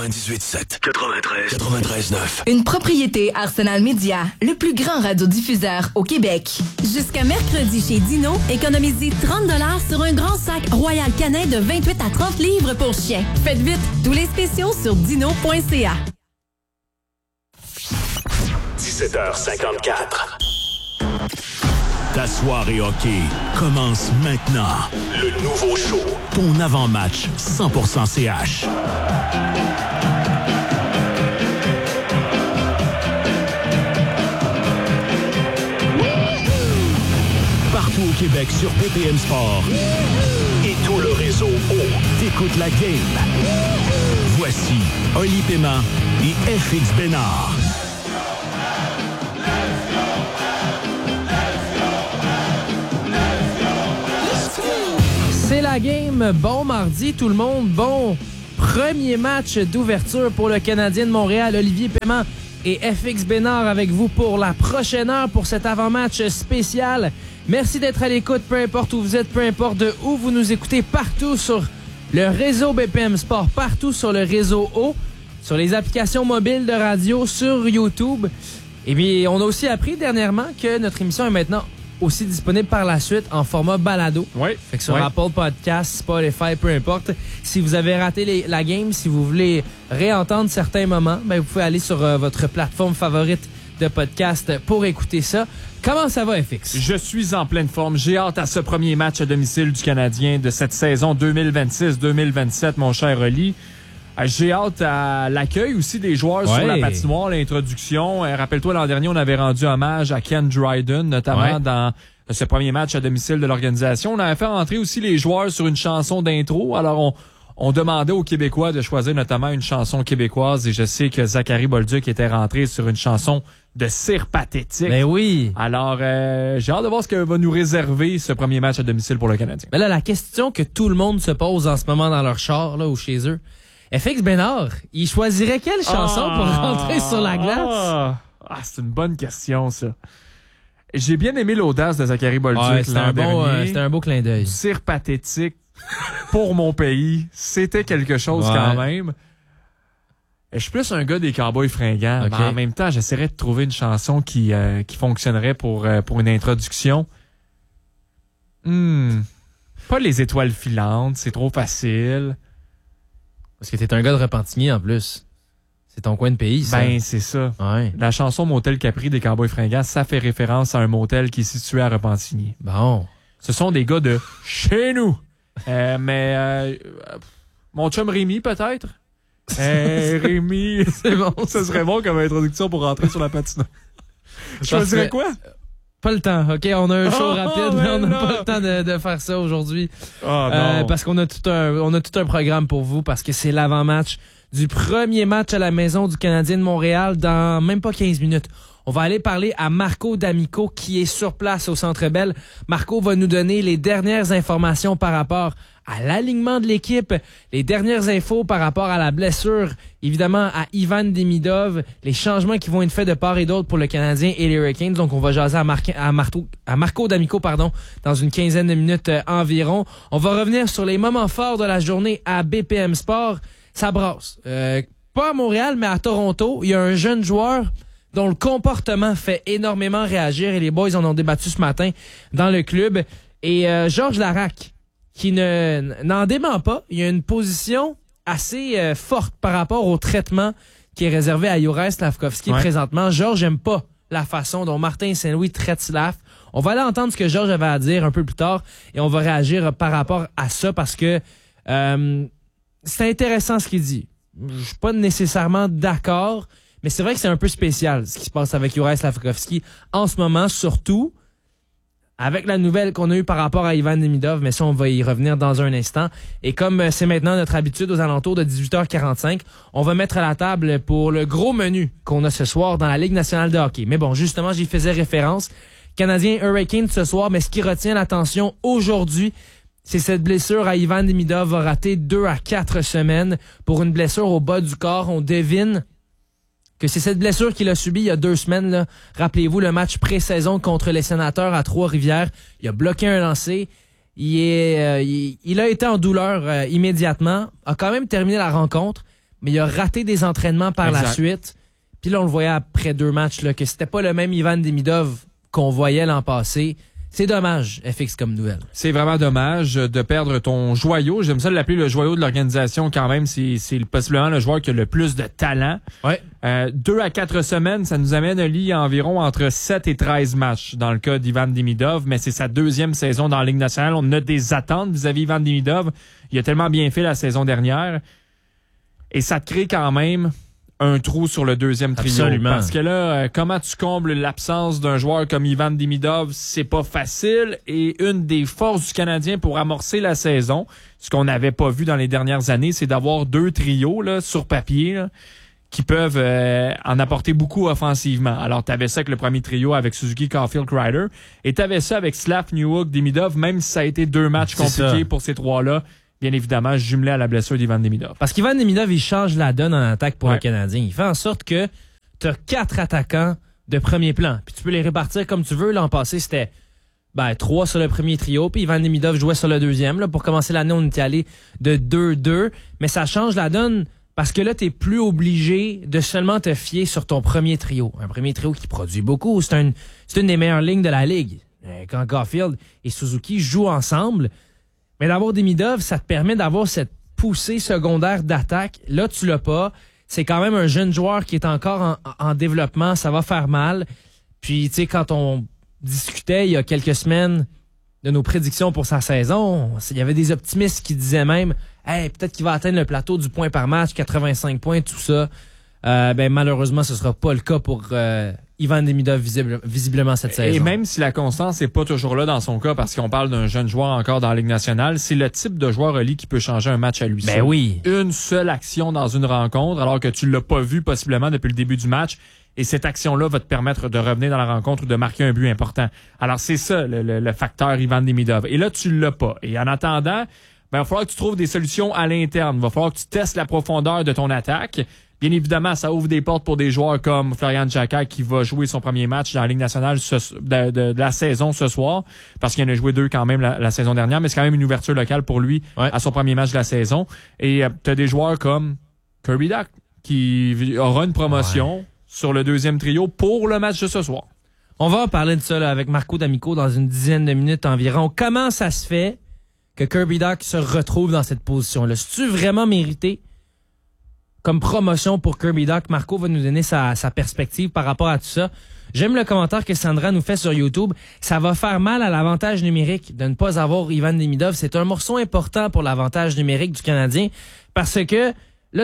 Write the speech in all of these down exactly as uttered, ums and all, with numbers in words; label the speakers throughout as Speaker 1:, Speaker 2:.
Speaker 1: quatre-vingt-dix-huit sept, quatre-vingt-treize, quatre-vingt-treize neuf.
Speaker 2: Une propriété Arsenal Media, le plus grand radiodiffuseur au Québec.
Speaker 3: Jusqu'à mercredi chez Dino, économisez trente dollars sur un grand sac Royal Canin de vingt-huit à trente livres pour chiens. Faites vite, tous les spéciaux sur dino point c a.
Speaker 1: dix-sept heures cinquante-quatre. Ta soirée hockey commence maintenant. Le nouveau show. Ton avant-match cent pour cent C H. Partout au Québec sur B P M Sport. Et tout le réseau O. T'écoutes la game. Voici Oli Paiement et F X Bénard.
Speaker 4: C'est la game. Bon mardi, tout le monde. Bon premier match d'ouverture pour le Canadien de Montréal. Olivier Paiement et F X Bénard avec vous pour la prochaine heure pour cet avant-match spécial. Merci d'être à l'écoute, peu importe où vous êtes, peu importe de où vous nous écoutez, partout sur le réseau B P M Sport, partout sur le réseau O, sur les applications mobiles de radio, sur YouTube. Et bien, on a aussi appris dernièrement que notre émission est maintenant aussi disponible par la suite en format balado.
Speaker 5: Oui.
Speaker 4: Fait que sur
Speaker 5: oui.
Speaker 4: Apple Podcasts, Spotify, peu importe. Si vous avez raté les, la game, si vous voulez réentendre certains moments, ben vous pouvez aller sur euh, votre plateforme favorite de podcast pour écouter ça. Comment ça va, F X?
Speaker 5: Je suis en pleine forme. J'ai hâte à ce premier match à domicile du Canadien de cette saison deux mille vingt-six deux mille vingt-sept, mon cher Oli. J'ai hâte à l'accueil aussi des joueurs ouais. sur la patinoire, l'introduction. Rappelle-toi, l'an dernier, on avait rendu hommage à Ken Dryden, notamment ouais. dans ce premier match à domicile de l'organisation. On avait fait entrer aussi les joueurs sur une chanson d'intro. Alors, on, on demandait aux Québécois de choisir notamment une chanson québécoise. Et je sais que Zachary Bolduc était rentré sur une chanson de cire pathétique.
Speaker 4: Ben oui.
Speaker 5: Alors, euh, j'ai hâte de voir ce que va nous réserver ce premier match à domicile pour le Canadien.
Speaker 4: Mais là, la question que tout le monde se pose en ce moment dans leur char là ou chez eux, F X Bénard, il choisirait quelle chanson ah, pour rentrer sur la glace?
Speaker 5: Ah, ah, c'est une bonne question, ça. J'ai bien aimé l'audace de Zachary Bolduc
Speaker 4: ouais, c'était
Speaker 5: l'an
Speaker 4: un bon,
Speaker 5: dernier.
Speaker 4: euh, c'était un beau clin d'œil.
Speaker 5: Cire pathétique pour mon pays. C'était quelque chose
Speaker 4: ouais.
Speaker 5: quand même. Je suis plus un gars des Cowboys fringants, okay. mais en même temps, j'essaierais de trouver une chanson qui, euh, qui fonctionnerait pour, euh, pour une introduction. Hmm. Pas les étoiles filantes, c'est trop facile.
Speaker 4: Parce que t'es un gars de Repentigny, en plus. C'est ton coin de pays, ça.
Speaker 5: Ben, c'est ça.
Speaker 4: Ouais.
Speaker 5: La chanson Motel Capri des Cowboys fringants, ça fait référence à un motel qui est situé à Repentigny.
Speaker 4: Bon.
Speaker 5: Ce sont des gars de chez nous. euh, mais, euh, mon chum Rémi, peut-être? Hey, Rémi.
Speaker 4: C'est bon.
Speaker 5: Ça serait bon comme introduction pour rentrer sur la patinoire. Je choisirais quoi?
Speaker 4: Pas le temps, OK? On a un show
Speaker 5: oh,
Speaker 4: rapide, mais on n'a
Speaker 5: non.
Speaker 4: pas le temps de, de faire ça aujourd'hui.
Speaker 5: Oh, non.
Speaker 4: Euh, parce qu'on a tout un, on a tout un programme pour vous, parce que c'est l'avant-match du premier match à la maison du Canadien de Montréal dans même pas quinze minutes. On va aller parler à Marco D'Amico qui est sur place au Centre Bell. Marco va nous donner les dernières informations par rapport à l'alignement de l'équipe, les dernières infos par rapport à la blessure, évidemment à Ivan Demidov, les changements qui vont être faits de part et d'autre pour le Canadien et les Hurricanes. Donc on va jaser à, Mar- à, Marto- à Marco D'Amico pardon, dans une quinzaine de minutes euh, environ. On va revenir sur les moments forts de la journée à B P M Sport. Ça brasse. Euh, pas à Montréal, mais à Toronto. Il y a un jeune joueur dont le comportement fait énormément réagir et les boys en ont débattu ce matin dans le club. Et euh, Georges Laraque, qui ne n'en dément pas, il y a une position assez euh, forte par rapport au traitement qui est réservé à Juraj Slafkovský ouais. présentement. Georges n'aime pas la façon dont Martin Saint-Louis traite Slav. On va aller entendre ce que Georges avait à dire un peu plus tard et on va réagir par rapport à ça parce que euh, c'est intéressant ce qu'il dit. Je suis pas nécessairement d'accord, mais c'est vrai que c'est un peu spécial ce qui se passe avec Juraj Slafkovský en ce moment, surtout avec la nouvelle qu'on a eue par rapport à Ivan Demidov, mais ça, on va y revenir dans un instant. Et comme c'est maintenant notre habitude aux alentours de dix-huit heures quarante-cinq, on va mettre à la table pour le gros menu qu'on a ce soir dans la Ligue nationale de hockey. Mais bon, justement, j'y faisais référence. Canadien Hurricane ce soir, mais ce qui retient l'attention aujourd'hui, c'est cette blessure à Ivan Demidov va rater deux à quatre semaines pour une blessure au bas du corps. On devine que c'est cette blessure qu'il a subie il y a deux semaines. Là. Rappelez-vous le match pré-saison contre les Sénateurs à Trois-Rivières. Il a bloqué un lancer. Il, est, euh, il, il a été en douleur euh, immédiatement. A quand même terminé la rencontre. mais il a raté des entraînements par
Speaker 5: exact.
Speaker 4: la suite. Puis là, on le voyait après deux matchs, là, que c'était pas le même Ivan Demidov qu'on voyait l'an passé. C'est dommage, F X, comme nouvelle.
Speaker 5: C'est vraiment dommage de perdre ton joyau. J'aime ça l'appeler le joyau de l'organisation quand même. C'est, c'est possiblement le joueur qui a le plus de talent.
Speaker 4: Ouais.
Speaker 5: Euh, deux à quatre semaines, ça nous amène, Oli, à environ entre sept et treize matchs dans le cas d'Ivan Demidov, mais c'est sa deuxième saison dans la Ligue nationale. On a des attentes vis-à-vis d'Ivan Demidov. Il a tellement bien fait la saison dernière. Et ça te crée quand même un trou sur le deuxième trio.
Speaker 4: Absolument.
Speaker 5: Parce que là, euh, comment tu combles l'absence d'un joueur comme Ivan Demidov, c'est pas facile. Et une des forces du Canadien pour amorcer la saison, ce qu'on n'avait pas vu dans les dernières années, c'est d'avoir deux trios là, sur papier là, qui peuvent euh, en apporter beaucoup offensivement. Alors, tu avais ça avec le premier trio avec Suzuki, Caulfield, Kreider. Et tu avais ça avec Slav, Newhook, Demidov, même si ça a été deux matchs
Speaker 4: C'est
Speaker 5: compliqués
Speaker 4: ça.
Speaker 5: pour ces trois-là. Bien évidemment, jumelé à la blessure d'Ivan Demidov.
Speaker 4: Parce qu'Ivan Demidov, il change la donne en attaque pour
Speaker 5: Ouais.
Speaker 4: le Canadien. Il fait en sorte que tu as quatre attaquants de premier plan. Puis tu peux les répartir comme tu veux. L'an passé, c'était ben, trois sur le premier trio. Puis Ivan Demidov jouait sur le deuxième. Là, pour commencer l'année, on était allé de deux deux. Mais ça change la donne parce que là, tu n'es plus obligé de seulement te fier sur ton premier trio. Un premier trio qui produit beaucoup. C'est, un, c'est une des meilleures lignes de la Ligue. Quand Caulfield et Suzuki jouent ensemble. Mais d'avoir Demidov, ça te permet d'avoir cette poussée secondaire d'attaque. Là, tu l'as pas. C'est quand même un jeune joueur qui est encore en, en développement. Ça va faire mal. Puis, tu sais, quand on discutait il y a quelques semaines de nos prédictions pour sa saison, il y avait des optimistes qui disaient même « Hey, peut-être qu'il va atteindre le plateau du point par match, quatre-vingt-cinq points, tout ça. Euh, » Ben, malheureusement, ce sera pas le cas pour euh, Ivan Demidov visible, visiblement cette saison.
Speaker 5: Et même si la constance n'est pas toujours là dans son cas, parce qu'on parle d'un jeune joueur encore dans la Ligue nationale, c'est le type de joueur, Oli, qui peut changer un match à lui
Speaker 4: Ben
Speaker 5: seul.
Speaker 4: oui.
Speaker 5: Une seule action dans une rencontre, alors que tu l'as pas vu possiblement depuis le début du match, et cette action-là va te permettre de revenir dans la rencontre ou de marquer un but important. Alors c'est ça le, le, le facteur Ivan Demidov. Et là, tu l'as pas. Et en attendant, ben, il va falloir que tu trouves des solutions à l'interne. Il va falloir que tu testes la profondeur de ton attaque. Bien évidemment, ça ouvre des portes pour des joueurs comme Florian Jacquet qui va jouer son premier match dans la Ligue nationale ce, de, de, de la saison ce soir, parce qu'il en a joué deux quand même la, la saison dernière, mais c'est quand même une ouverture locale pour lui
Speaker 4: Ouais.
Speaker 5: à son premier match de la saison. Et euh, tu as des joueurs comme Kirby Dach qui aura une promotion ouais. sur le deuxième trio pour le match de ce soir.
Speaker 4: On va en parler de ça là, avec Marco D'Amico dans une dizaine de minutes environ. Comment ça se fait que Kirby Dach se retrouve dans cette position-là? C'est-tu vraiment mérité comme promotion pour Kirby Dach? Marco va nous donner sa, sa perspective par rapport à tout ça. J'aime le commentaire que Sandra nous fait sur YouTube. Ça va faire mal à l'avantage numérique de ne pas avoir Ivan Demidov. C'est un morceau important pour l'avantage numérique du Canadien parce que là,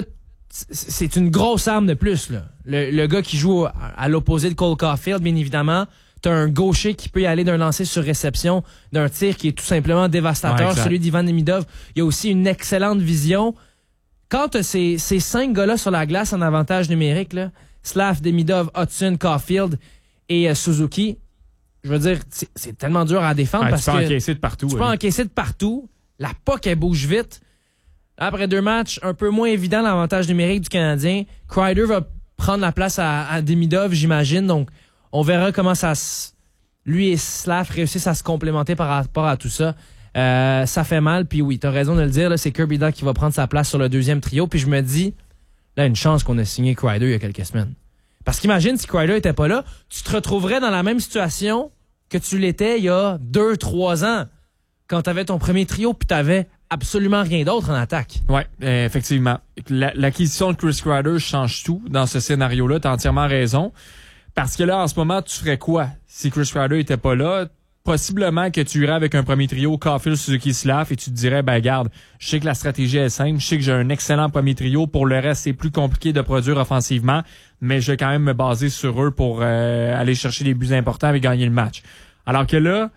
Speaker 4: c'est une grosse arme de plus. Là. Le, le gars qui joue à l'opposé de Cole Caulfield, bien évidemment, t'as un gaucher qui peut y aller d'un lancer sur réception, d'un tir qui est tout simplement dévastateur. Ouais, celui d'Ivan Demidov, il y a aussi une excellente vision. Quand tu as ces, ces cinq gars-là sur la glace en avantage numérique, là, Slav, Demidov, Hudson, Caulfield et euh, Suzuki, je veux dire, c'est, c'est tellement dur à défendre
Speaker 5: ouais,
Speaker 4: parce
Speaker 5: tu peux
Speaker 4: que
Speaker 5: encaisser de partout.
Speaker 4: Tu
Speaker 5: oui.
Speaker 4: peux encaisser de partout. La puck, elle bouge vite. Après deux matchs, un peu moins évident l'avantage numérique du Canadien. Kreider va prendre la place à, à Demidov, j'imagine. Donc, on verra comment ça se... lui et Slav réussissent à se complémenter par rapport à tout ça. Euh, ça fait mal, puis oui, t'as raison de le dire, là, c'est Kirby Dach qui va prendre sa place sur le deuxième trio, puis je me dis, là, une chance qu'on a signé Kreider il y a quelques semaines. Parce qu'imagine si Kreider était pas là, tu te retrouverais dans la même situation que tu l'étais il y a deux, trois ans, quand t'avais ton premier trio, puis t'avais absolument rien d'autre en attaque.
Speaker 5: Oui, euh, effectivement. La, l'acquisition de Chris Kreider change tout dans ce scénario-là, t'as entièrement raison. Parce que là, en ce moment, tu ferais quoi si Chris Kreider était pas là? Possiblement que tu irais avec un premier trio, Caulfield, Suzuki, Slav, et tu te dirais, ben garde, je sais que la stratégie est simple, je sais que j'ai un excellent premier trio, pour le reste, c'est plus compliqué de produire offensivement, mais je vais quand même me baser sur eux pour euh, aller chercher des buts importants et gagner le match. Alors que là,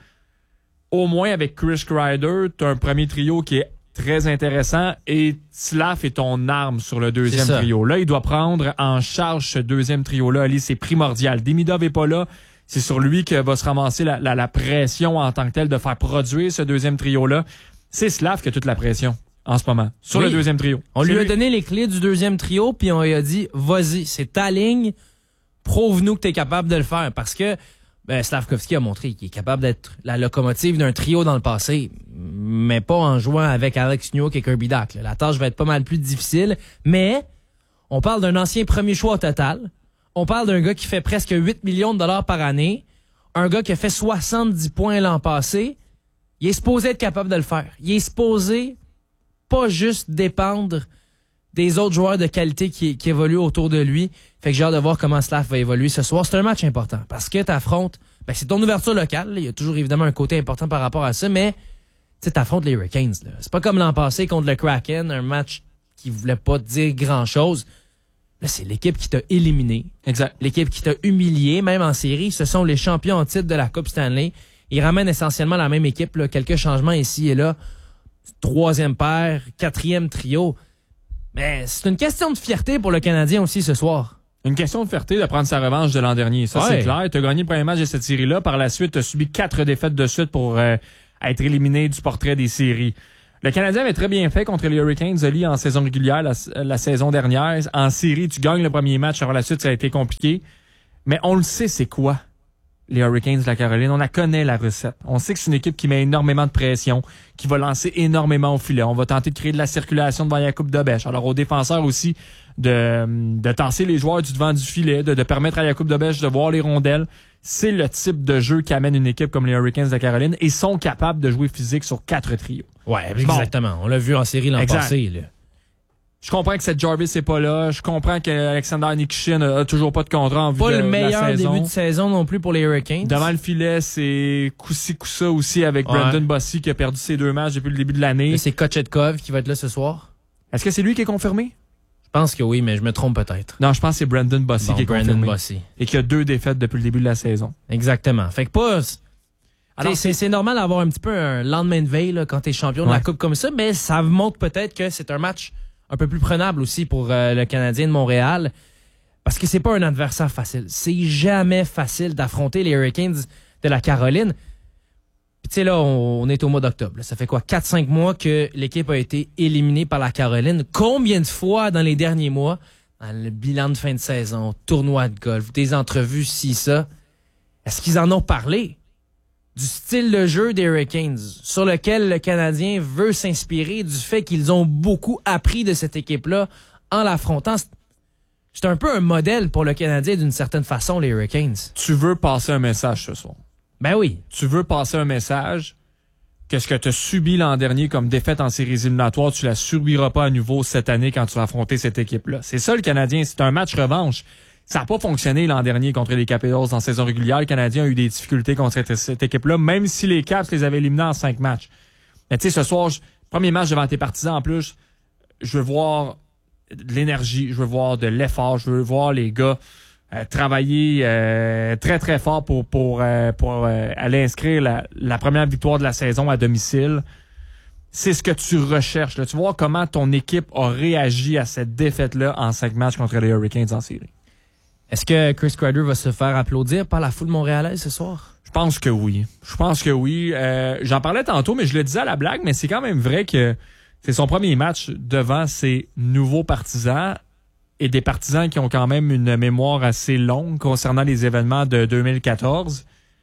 Speaker 5: au moins avec Chris Kreider, tu as un premier trio qui est très intéressant et Slav est ton arme sur le deuxième trio. Là, il doit prendre en charge ce deuxième trio-là. Ali, c'est primordial. Demidov est pas là. C'est sur lui que va se ramasser la, la, la pression en tant que telle de faire produire ce deuxième trio-là. C'est Slav qui a toute la pression en ce moment, sur oui. le deuxième trio.
Speaker 4: On
Speaker 5: c'est
Speaker 4: lui a
Speaker 5: lui.
Speaker 4: donné les clés du deuxième trio, puis on lui a dit, vas-y, c'est ta ligne, prouve-nous que tu es capable de le faire. Parce que ben, Slavkovski a montré qu'il est capable d'être la locomotive d'un trio dans le passé, mais pas en jouant avec Alex Newhook et Kirby Dach. La tâche va être pas mal plus difficile, mais On parle d'un ancien premier choix au total. On parle d'un gars qui fait presque huit millions de dollars par année. Un gars qui a fait soixante-dix points l'an passé. Il est supposé être capable de le faire. Il est supposé pas juste dépendre des autres joueurs de qualité qui, qui évoluent autour de lui. Fait que j'ai hâte de voir comment Slav va évoluer ce soir. C'est un match important parce que t'affrontes, ben c'est ton ouverture locale. Là. Il y a toujours évidemment un côté important par rapport à ça, mais tu t'affrontes les Hurricanes. Là. C'est pas comme l'an passé contre le Kraken, un match qui voulait pas te dire grand-chose. Là, c'est l'équipe qui t'a éliminé.
Speaker 5: Exact.
Speaker 4: L'équipe qui t'a humilié, même en série. Ce sont les champions en titre de la Coupe Stanley. Ils ramènent essentiellement la même équipe. Là. Quelques changements ici et là. Troisième paire, quatrième trio. Mais c'est une question de fierté pour le Canadien aussi ce soir.
Speaker 5: Une question de fierté de prendre sa revanche de l'an dernier. Ça,
Speaker 4: ouais.
Speaker 5: c'est clair. Tu as gagné le premier match de cette série-là. Par la suite, tu as subi quatre défaites de suite pour euh, être éliminé du portrait des séries. Le Canadien avait très bien fait contre les Hurricanes, Oli, en saison régulière la, la saison dernière. En série, tu gagnes le premier match. Par la suite, ça a été compliqué. Mais on le sait, c'est quoi, les Hurricanes de la Caroline? On la connaît, la recette. On sait que c'est une équipe qui met énormément de pression, qui va lancer énormément au filet. On va tenter de créer de la circulation devant la coupe de bêche. Alors, aux défenseurs aussi, de, de tasser les joueurs du devant du filet, de, de permettre à la coupe de bêche de voir les rondelles. C'est le type de jeu qu'amène une équipe comme les Hurricanes de la Caroline et sont capables de jouer physique sur quatre trios.
Speaker 4: Ouais, exactement. Bon. On l'a vu en série l'an
Speaker 5: exact.
Speaker 4: passé. Là.
Speaker 5: Je comprends que cette Jarvis n'est pas là. Je comprends qu'Alexander Nikishin a toujours pas de contrat en vue
Speaker 4: pas
Speaker 5: de
Speaker 4: le meilleur
Speaker 5: la saison.
Speaker 4: début de saison non plus pour les Hurricanes.
Speaker 5: Devant le filet, c'est coup-ci, coup-ça aussi avec ouais. Brandon Bossy qui a perdu ses deux matchs depuis le début de l'année.
Speaker 4: C'est Kochetkov qui va être là ce soir.
Speaker 5: Est-ce que c'est lui qui est confirmé?
Speaker 4: Je pense que oui, mais je me trompe peut-être.
Speaker 5: Non, je pense que c'est Brandon Bossy
Speaker 4: bon,
Speaker 5: qui est
Speaker 4: Brandon
Speaker 5: confirmé.
Speaker 4: Bossy.
Speaker 5: Et qui a deux défaites depuis le début de la saison.
Speaker 4: Exactement. Fait que pas... Alors, c'est,
Speaker 5: c'est...
Speaker 4: c'est normal d'avoir un petit peu un lendemain de veille là, quand t'es champion
Speaker 5: ouais.
Speaker 4: de la Coupe comme ça, mais ça montre peut-être que c'est un match un peu plus prenable aussi pour euh, le Canadien de Montréal. Parce que c'est pas un adversaire facile. C'est jamais facile d'affronter les Hurricanes de la Caroline. Puis tu sais, là, on, on est au mois d'octobre. Là. Ça fait quoi, quatre cinq mois que l'équipe a été éliminée par la Caroline. Combien de fois dans les derniers mois, dans le bilan de fin de saison, tournoi de golf, des entrevues, ci, ça, est-ce qu'ils en ont parlé? Du style de jeu des Hurricanes, sur lequel le Canadien veut s'inspirer, du fait qu'ils ont beaucoup appris de cette équipe-là en l'affrontant. C'est un peu un modèle pour le Canadien d'une certaine façon, les Hurricanes.
Speaker 5: Tu veux passer un message ce soir.
Speaker 4: Ben oui.
Speaker 5: Tu veux passer un message que ce que tu as subi l'an dernier comme défaite en séries éliminatoires, tu la subiras pas à nouveau cette année quand tu vas affronter cette équipe-là. C'est ça le Canadien, c'est un match revanche. Ça n'a pas fonctionné l'an dernier contre les Capitals en saison régulière. Le Canadien a eu des difficultés contre cette, cette équipe-là, même si les Caps les avaient éliminés en cinq matchs. Mais tu sais, ce soir, je, premier match devant tes partisans en plus, je veux voir de l'énergie, je veux voir de l'effort, je veux voir les gars euh, travailler euh, très très fort pour pour euh, pour euh, aller inscrire la, la première victoire de la saison à domicile. C'est ce que tu recherches. Là. Tu vois comment ton équipe a réagi à cette défaite-là en cinq matchs contre les Hurricanes en série.
Speaker 4: Est-ce que Chris Kreider va se faire applaudir par la foule montréalaise ce soir?
Speaker 5: Je pense que oui. Je pense que oui. Euh, j'en parlais tantôt, mais je le disais à la blague, mais c'est quand même vrai que c'est son premier match devant ses nouveaux partisans et des partisans qui ont quand même une mémoire assez longue concernant les événements de deux mille quatorze.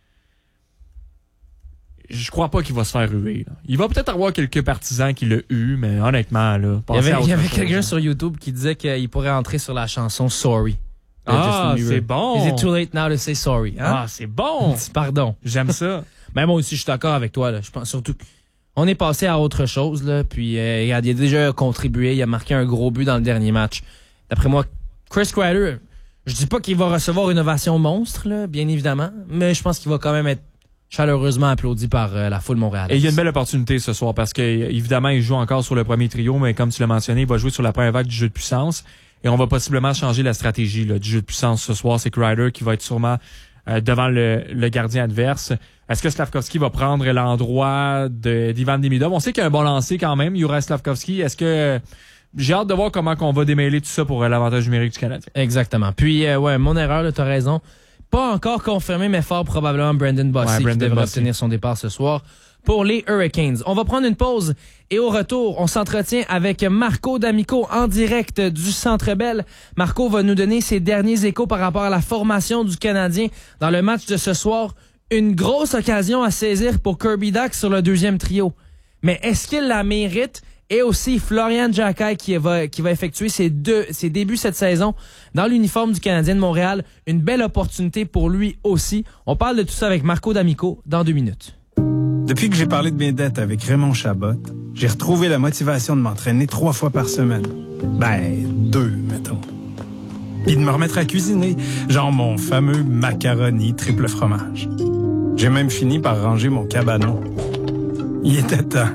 Speaker 5: Je crois pas qu'il va se faire ruer. Là. Il va peut-être avoir quelques partisans qui l'ont eu, mais honnêtement, là,
Speaker 4: il y avait, il y avait quelqu'un sur YouTube qui disait qu'il pourrait entrer sur la chanson Sorry.
Speaker 5: Ah, c'est bon.
Speaker 4: Is it too late now to say sorry? Hein?
Speaker 5: Ah, c'est bon.
Speaker 4: Pardon.
Speaker 5: J'aime ça.
Speaker 4: Mais moi aussi, je suis d'accord avec toi. Là. Je pense surtout qu'on est passé à autre chose. Là. Puis, euh, il a déjà contribué. Il a marqué un gros but dans le dernier match. D'après moi, Chris Kreider, je dis pas qu'il va recevoir une ovation monstre, là, bien évidemment, mais je pense qu'il va quand même être chaleureusement applaudi par euh, la foule montréalaise.
Speaker 5: Et il y a une belle opportunité ce soir parce que évidemment, il joue encore sur le premier trio, mais comme tu l'as mentionné, il va jouer sur la première vague du jeu de puissance. Et on va possiblement changer la stratégie là, du jeu de puissance ce soir. C'est Kreider qui va être sûrement euh, devant le, le gardien adverse. Est-ce que Slavkovski va prendre l'endroit de, d'Ivan Demidov? On sait qu'il y a un bon lancer quand même, Juraj Slavkovski. Est-ce que... Euh, j'ai hâte de voir comment on va démêler tout ça pour euh, l'avantage numérique du Canadien.
Speaker 4: Exactement. Puis, euh, ouais, mon erreur, tu as raison. Pas encore confirmé, mais fort probablement Brandon Bossy ouais, Brandon qui devrait Bossy. obtenir son départ ce soir pour les Hurricanes. On va prendre une pause et au retour, on s'entretient avec Marco D'Amico en direct du Centre Bell. Marco va nous donner ses derniers échos par rapport à la formation du Canadien dans le match de ce soir. Une grosse occasion à saisir pour Kirby Dach sur le deuxième trio. Mais est-ce qu'il la mérite? et aussi Florian Jacquet qui va, qui va effectuer ses, deux, ses débuts cette saison dans l'uniforme du Canadien de Montréal. Une belle opportunité pour lui aussi. On parle de tout ça avec Marco D'Amico dans deux minutes.
Speaker 6: Depuis que j'ai parlé de mes dettes avec Raymond Chabot, j'ai retrouvé la motivation de m'entraîner trois fois par semaine. Ben, deux, mettons. Puis de me remettre à cuisiner, genre mon fameux macaroni triple fromage. J'ai même fini par ranger mon cabanon. Il était temps.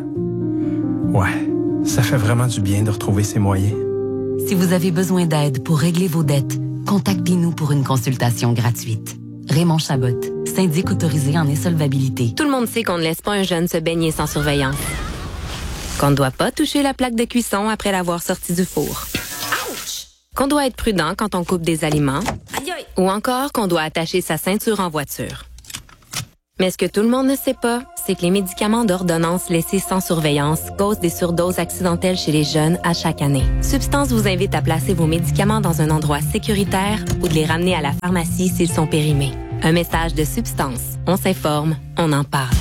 Speaker 6: Ouais, ça fait vraiment du bien de retrouver ses moyens.
Speaker 7: Si vous avez besoin d'aide pour régler vos dettes, contactez-nous pour une consultation gratuite. Raymond Chabot, syndic autorisé en insolvabilité.
Speaker 8: Tout le monde sait qu'on ne laisse pas un jeune se baigner sans surveillance. Qu'on ne doit pas toucher la plaque de cuisson après l'avoir sorti du four. Ouch! Qu'on doit être prudent quand on coupe des aliments. Aïe aïe! Ou encore qu'on doit attacher sa ceinture en voiture. Mais ce que tout le monde ne sait pas, c'est que les médicaments d'ordonnance laissés sans surveillance causent des surdoses accidentelles chez les jeunes à chaque année. Substance vous invite à placer vos médicaments dans un endroit sécuritaire ou de les ramener à la pharmacie s'ils sont périmés. Un message de Substance. On s'informe, on en parle.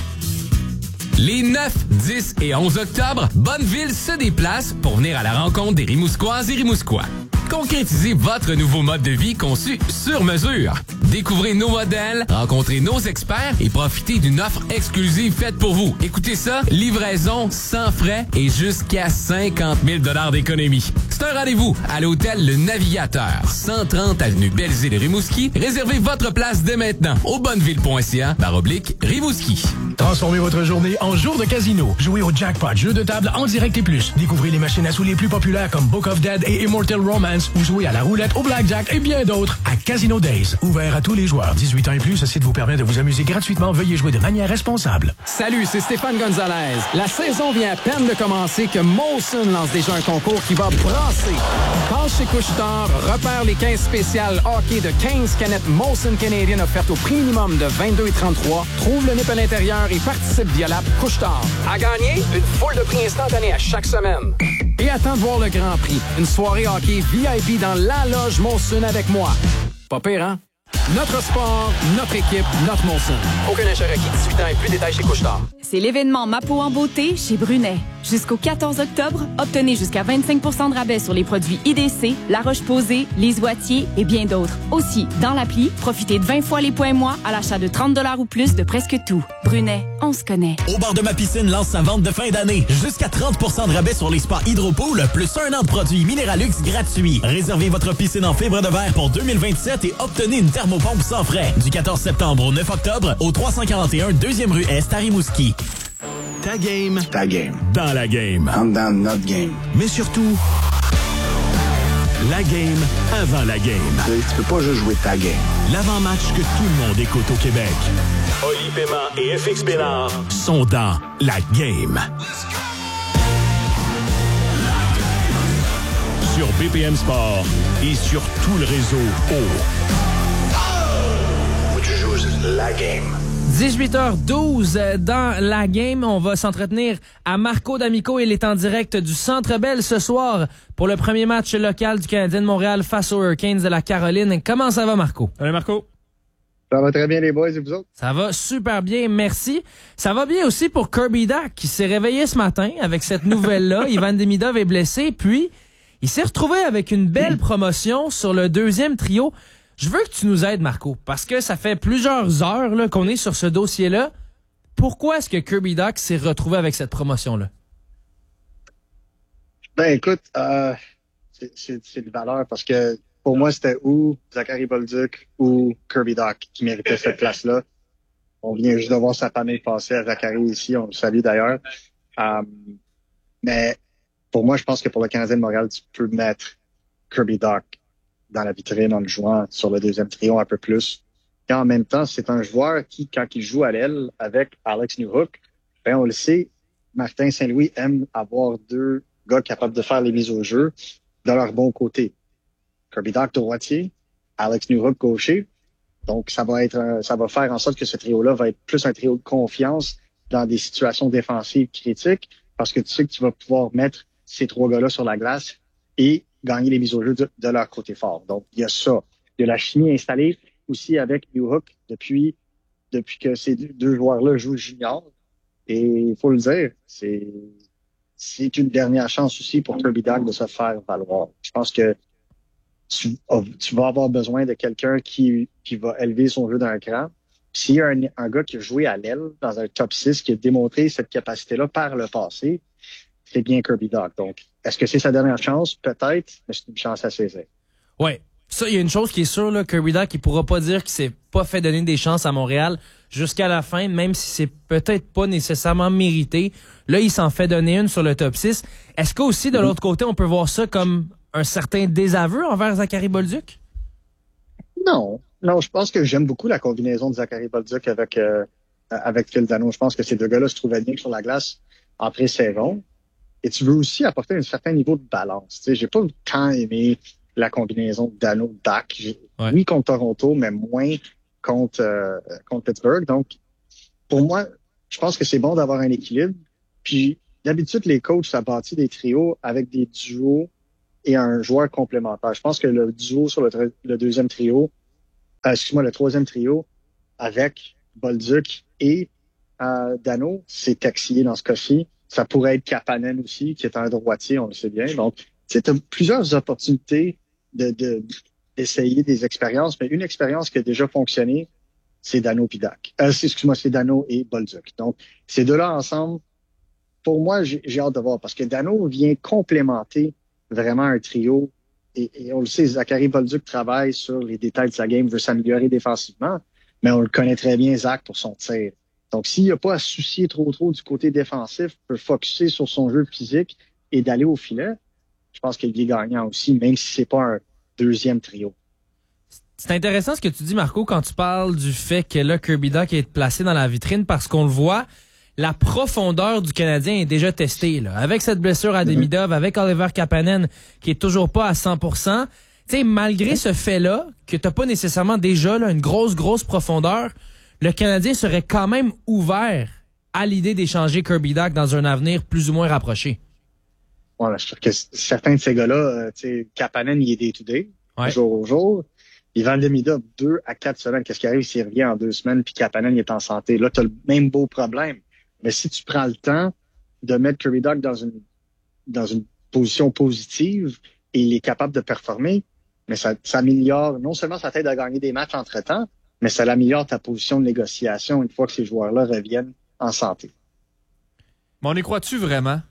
Speaker 9: Les neuf, dix et onze octobre, Bonneville se déplace pour venir à la rencontre des Rimousquoises et Rimousquois. Concrétisez votre nouveau mode de vie conçu sur mesure. Découvrez nos modèles, rencontrez nos experts et profitez d'une offre exclusive faite pour vous. Écoutez ça, livraison sans frais et jusqu'à cinquante mille dollars d'économie. C'est un rendez-vous à l'hôtel Le Navigateur, cent trente avenue Belle-Île-Rimouski. Réservez votre place dès maintenant au bonneville.ca barre oblique Rimouski.
Speaker 10: Transformez votre journée en jour de casino. Jouez au jackpot, jeu de table en direct et plus. Découvrez les machines à sous les plus populaires comme Book of Dead et Immortal Romance ou jouez à la roulette, au blackjack et bien d'autres à Casino Days. Ouvert à tous les joueurs. dix-huit ans et plus, ce site vous permet de vous amuser gratuitement. Veuillez jouer de manière responsable.
Speaker 11: Salut, c'est Stéphane Gonzalez. La saison vient à peine de commencer que Molson lance déjà un concours qui va brasser. Passe chez Couche-Tard, repère les quinze spéciales hockey de quinze canettes Molson Canadian offertes au prix minimum de vingt-deux et trente-trois. Trouve le nip à l'intérieur et participe via l'app Couche-Tard. À gagner, une foule de prix instantanés à chaque semaine. Et attends de voir le Grand Prix. Une soirée hockey V I P dans la loge Molson avec moi. Pas pire, hein? Notre sport, notre équipe, notre Molson. Aucun achat requis, dix-huit ans et plus, détails chez Couche-Tard.
Speaker 12: C'est l'événement Ma peau en beauté chez Brunet. Jusqu'au quatorze octobre, obtenez jusqu'à vingt-cinq pour cent de rabais sur les produits I D C, La Roche-Posay, Les Oitiers et bien d'autres. Aussi, dans l'appli, profitez de vingt fois les points moi à l'achat de trente dollars ou plus de presque tout. Brunet, on se connaît.
Speaker 13: Au bar de ma piscine lance sa vente de fin d'année. Jusqu'à trente pour cent de rabais sur les spas Hydropool, plus un an de produits Minéralux gratuits. Réservez votre piscine en fibre de verre pour deux mille vingt-sept et obtenez une thermopompe sans frais. Du quatorze septembre au neuf octobre, au trois cent quarante et un deuxième rue Est à Rimouski.
Speaker 14: Ta game.
Speaker 15: Ta game.
Speaker 14: Dans la game.
Speaker 15: I'm down notre game.
Speaker 14: Mais surtout, la game avant la game.
Speaker 15: Tu, tu peux pas juste jouer ta game.
Speaker 14: L'avant-match que tout le monde écoute au Québec.
Speaker 1: Oli Paiement et F X Bénard
Speaker 14: sont dans la game. Sur B P M Sport et sur tout le réseau O.
Speaker 15: Faut que tu joues la game.
Speaker 4: dix-huit heures douze dans la game. On va s'entretenir à Marco D'Amico. Il est en direct du Centre Bell ce soir pour le premier match local du Canadien de Montréal face aux Hurricanes de la Caroline. Comment ça va, Marco?
Speaker 5: Salut, Marco.
Speaker 16: Ça va très bien, les boys, et vous autres?
Speaker 4: Ça va super bien, merci. Ça va bien aussi pour Kirby Dach, qui s'est réveillé ce matin avec cette nouvelle-là. Ivan Demidov est blessé, puis il s'est retrouvé avec une belle promotion sur le deuxième trio. Je veux que tu nous aides, Marco, parce que ça fait plusieurs heures là, qu'on est sur ce dossier-là. Pourquoi est-ce que Kirby Dach s'est retrouvé avec cette promotion-là?
Speaker 16: Ben, écoute, euh, c'est, c'est, c'est de valeur parce que pour moi, c'était ou Zachary Bolduc ou Kirby Dach qui méritait cette place-là. On vient juste de voir sa famille passer à Zachary ici. On le salue d'ailleurs. Euh, mais pour moi, je pense que pour le Canadien de Montréal, tu peux mettre Kirby Dach dans la vitrine en le jouant sur le deuxième trio un peu plus. Et en même temps, c'est un joueur qui, quand il joue à l'aile avec Alex Newhook, ben on le sait, Martin Saint-Louis aime avoir deux gars capables de faire les mises au jeu de leur bon côté. Kirby Dach droitier, Alex Newhook gaucher. Donc, ça va être, un, ça va faire en sorte que ce trio-là va être plus un trio de confiance dans des situations défensives critiques parce que tu sais que tu vas pouvoir mettre ces trois gars-là sur la glace et gagner les mises au jeu de, de leur côté fort. Donc, il y a ça. Il y a la chimie installée aussi avec Newhook depuis, depuis que ces deux, deux joueurs-là jouent junior. Et il faut le dire, c'est, c'est une dernière chance aussi pour Kirby Dach de se faire valoir. Je pense que tu, oh, tu vas avoir besoin de quelqu'un qui, qui va élever son jeu d'un cran. S'il y a un, un gars qui a joué à l'aile dans un top six, qui a démontré cette capacité-là par le passé, c'est bien Kirby Dach. Donc, est-ce que c'est sa dernière chance? Peut-être, mais c'est une chance à saisir.
Speaker 4: Ouais. Ça, il y a une chose qui est sûre, là, Kirby Dach, il pourra pas dire qu'il s'est pas fait donner des chances à Montréal jusqu'à la fin, même si c'est peut-être pas nécessairement mérité. Là, il s'en fait donner une sur le top six. Est-ce qu'aussi, de l'autre côté, on peut voir ça comme un certain désaveu envers Zachary Bolduc?
Speaker 16: Non. Non, je pense que j'aime beaucoup la combinaison de Zachary Bolduc avec, euh, avec Phil Danault. Je pense que ces deux gars-là se trouvaient bien sur la glace en pré-saison. Et tu veux aussi apporter un certain niveau de balance. Tu sais, j'ai pas tant aimé la combinaison Danault-Dach. Ouais. Oui, contre Toronto, mais moins contre, euh, contre Pittsburgh. Donc, pour moi, je pense que c'est bon d'avoir un équilibre. Puis, d'habitude, les coachs, ça bâtit des trios avec des duos et un joueur complémentaire. Je pense que le duo sur le, le deuxième trio, euh, excuse-moi, le troisième trio, avec Bolduc et euh, Danault, c'est Texier dans ce cas-ci. Ça pourrait être Kapanen aussi, qui est un droitier, on le sait bien. Donc, tu as plusieurs opportunités de, de, d'essayer des expériences, mais une expérience qui a déjà fonctionné, c'est Danault et Dach. Euh, excuse-moi, c'est Danault et Bolduc. Donc, ces deux-là ensemble, pour moi, j'ai, j'ai hâte de voir, parce que Danault vient complémenter vraiment un trio. Et, et on le sait, Zachary Bolduc travaille sur les détails de sa game, veut s'améliorer défensivement, mais on le connaît très bien, Zach, pour son tir. Donc, s'il n'y a pas à se soucier trop trop du côté défensif, peut focusser sur son jeu physique et d'aller au filet, je pense qu'il est gagnant aussi, même si c'est pas un deuxième trio.
Speaker 4: C'est intéressant ce que tu dis, Marco, quand tu parles du fait que là, Kirby Dach est placé dans la vitrine, parce qu'on le voit, la profondeur du Canadien est déjà testée, là. Avec cette blessure à Demidov, mm-hmm. avec Oliver Kapanen, qui est toujours pas à cent pour cent. Tu sais, malgré ce fait-là, que t'as pas nécessairement déjà là, une grosse, grosse profondeur, le Canadien serait quand même ouvert à l'idée d'échanger Kirby Dach dans un avenir plus ou moins rapproché.
Speaker 16: Ouais, je trouve que certains de ces gars-là, euh, tu sais, Kapanen, il est day-to-day, ouais. jour au jour. Ivan Demidov, deux à quatre semaines. Qu'est-ce qui arrive s'il revient en deux semaines puis Kapanen, il est en santé? Là, tu as le même beau problème. Mais si tu prends le temps de mettre Kirby Dach dans une, dans une position positive et il est capable de performer, mais ça, ça améliore, non seulement ça t'aide à gagner des matchs entre-temps, mais ça améliore ta position de négociation une fois que ces joueurs-là reviennent en santé.
Speaker 5: Mais on y croit-tu vraiment?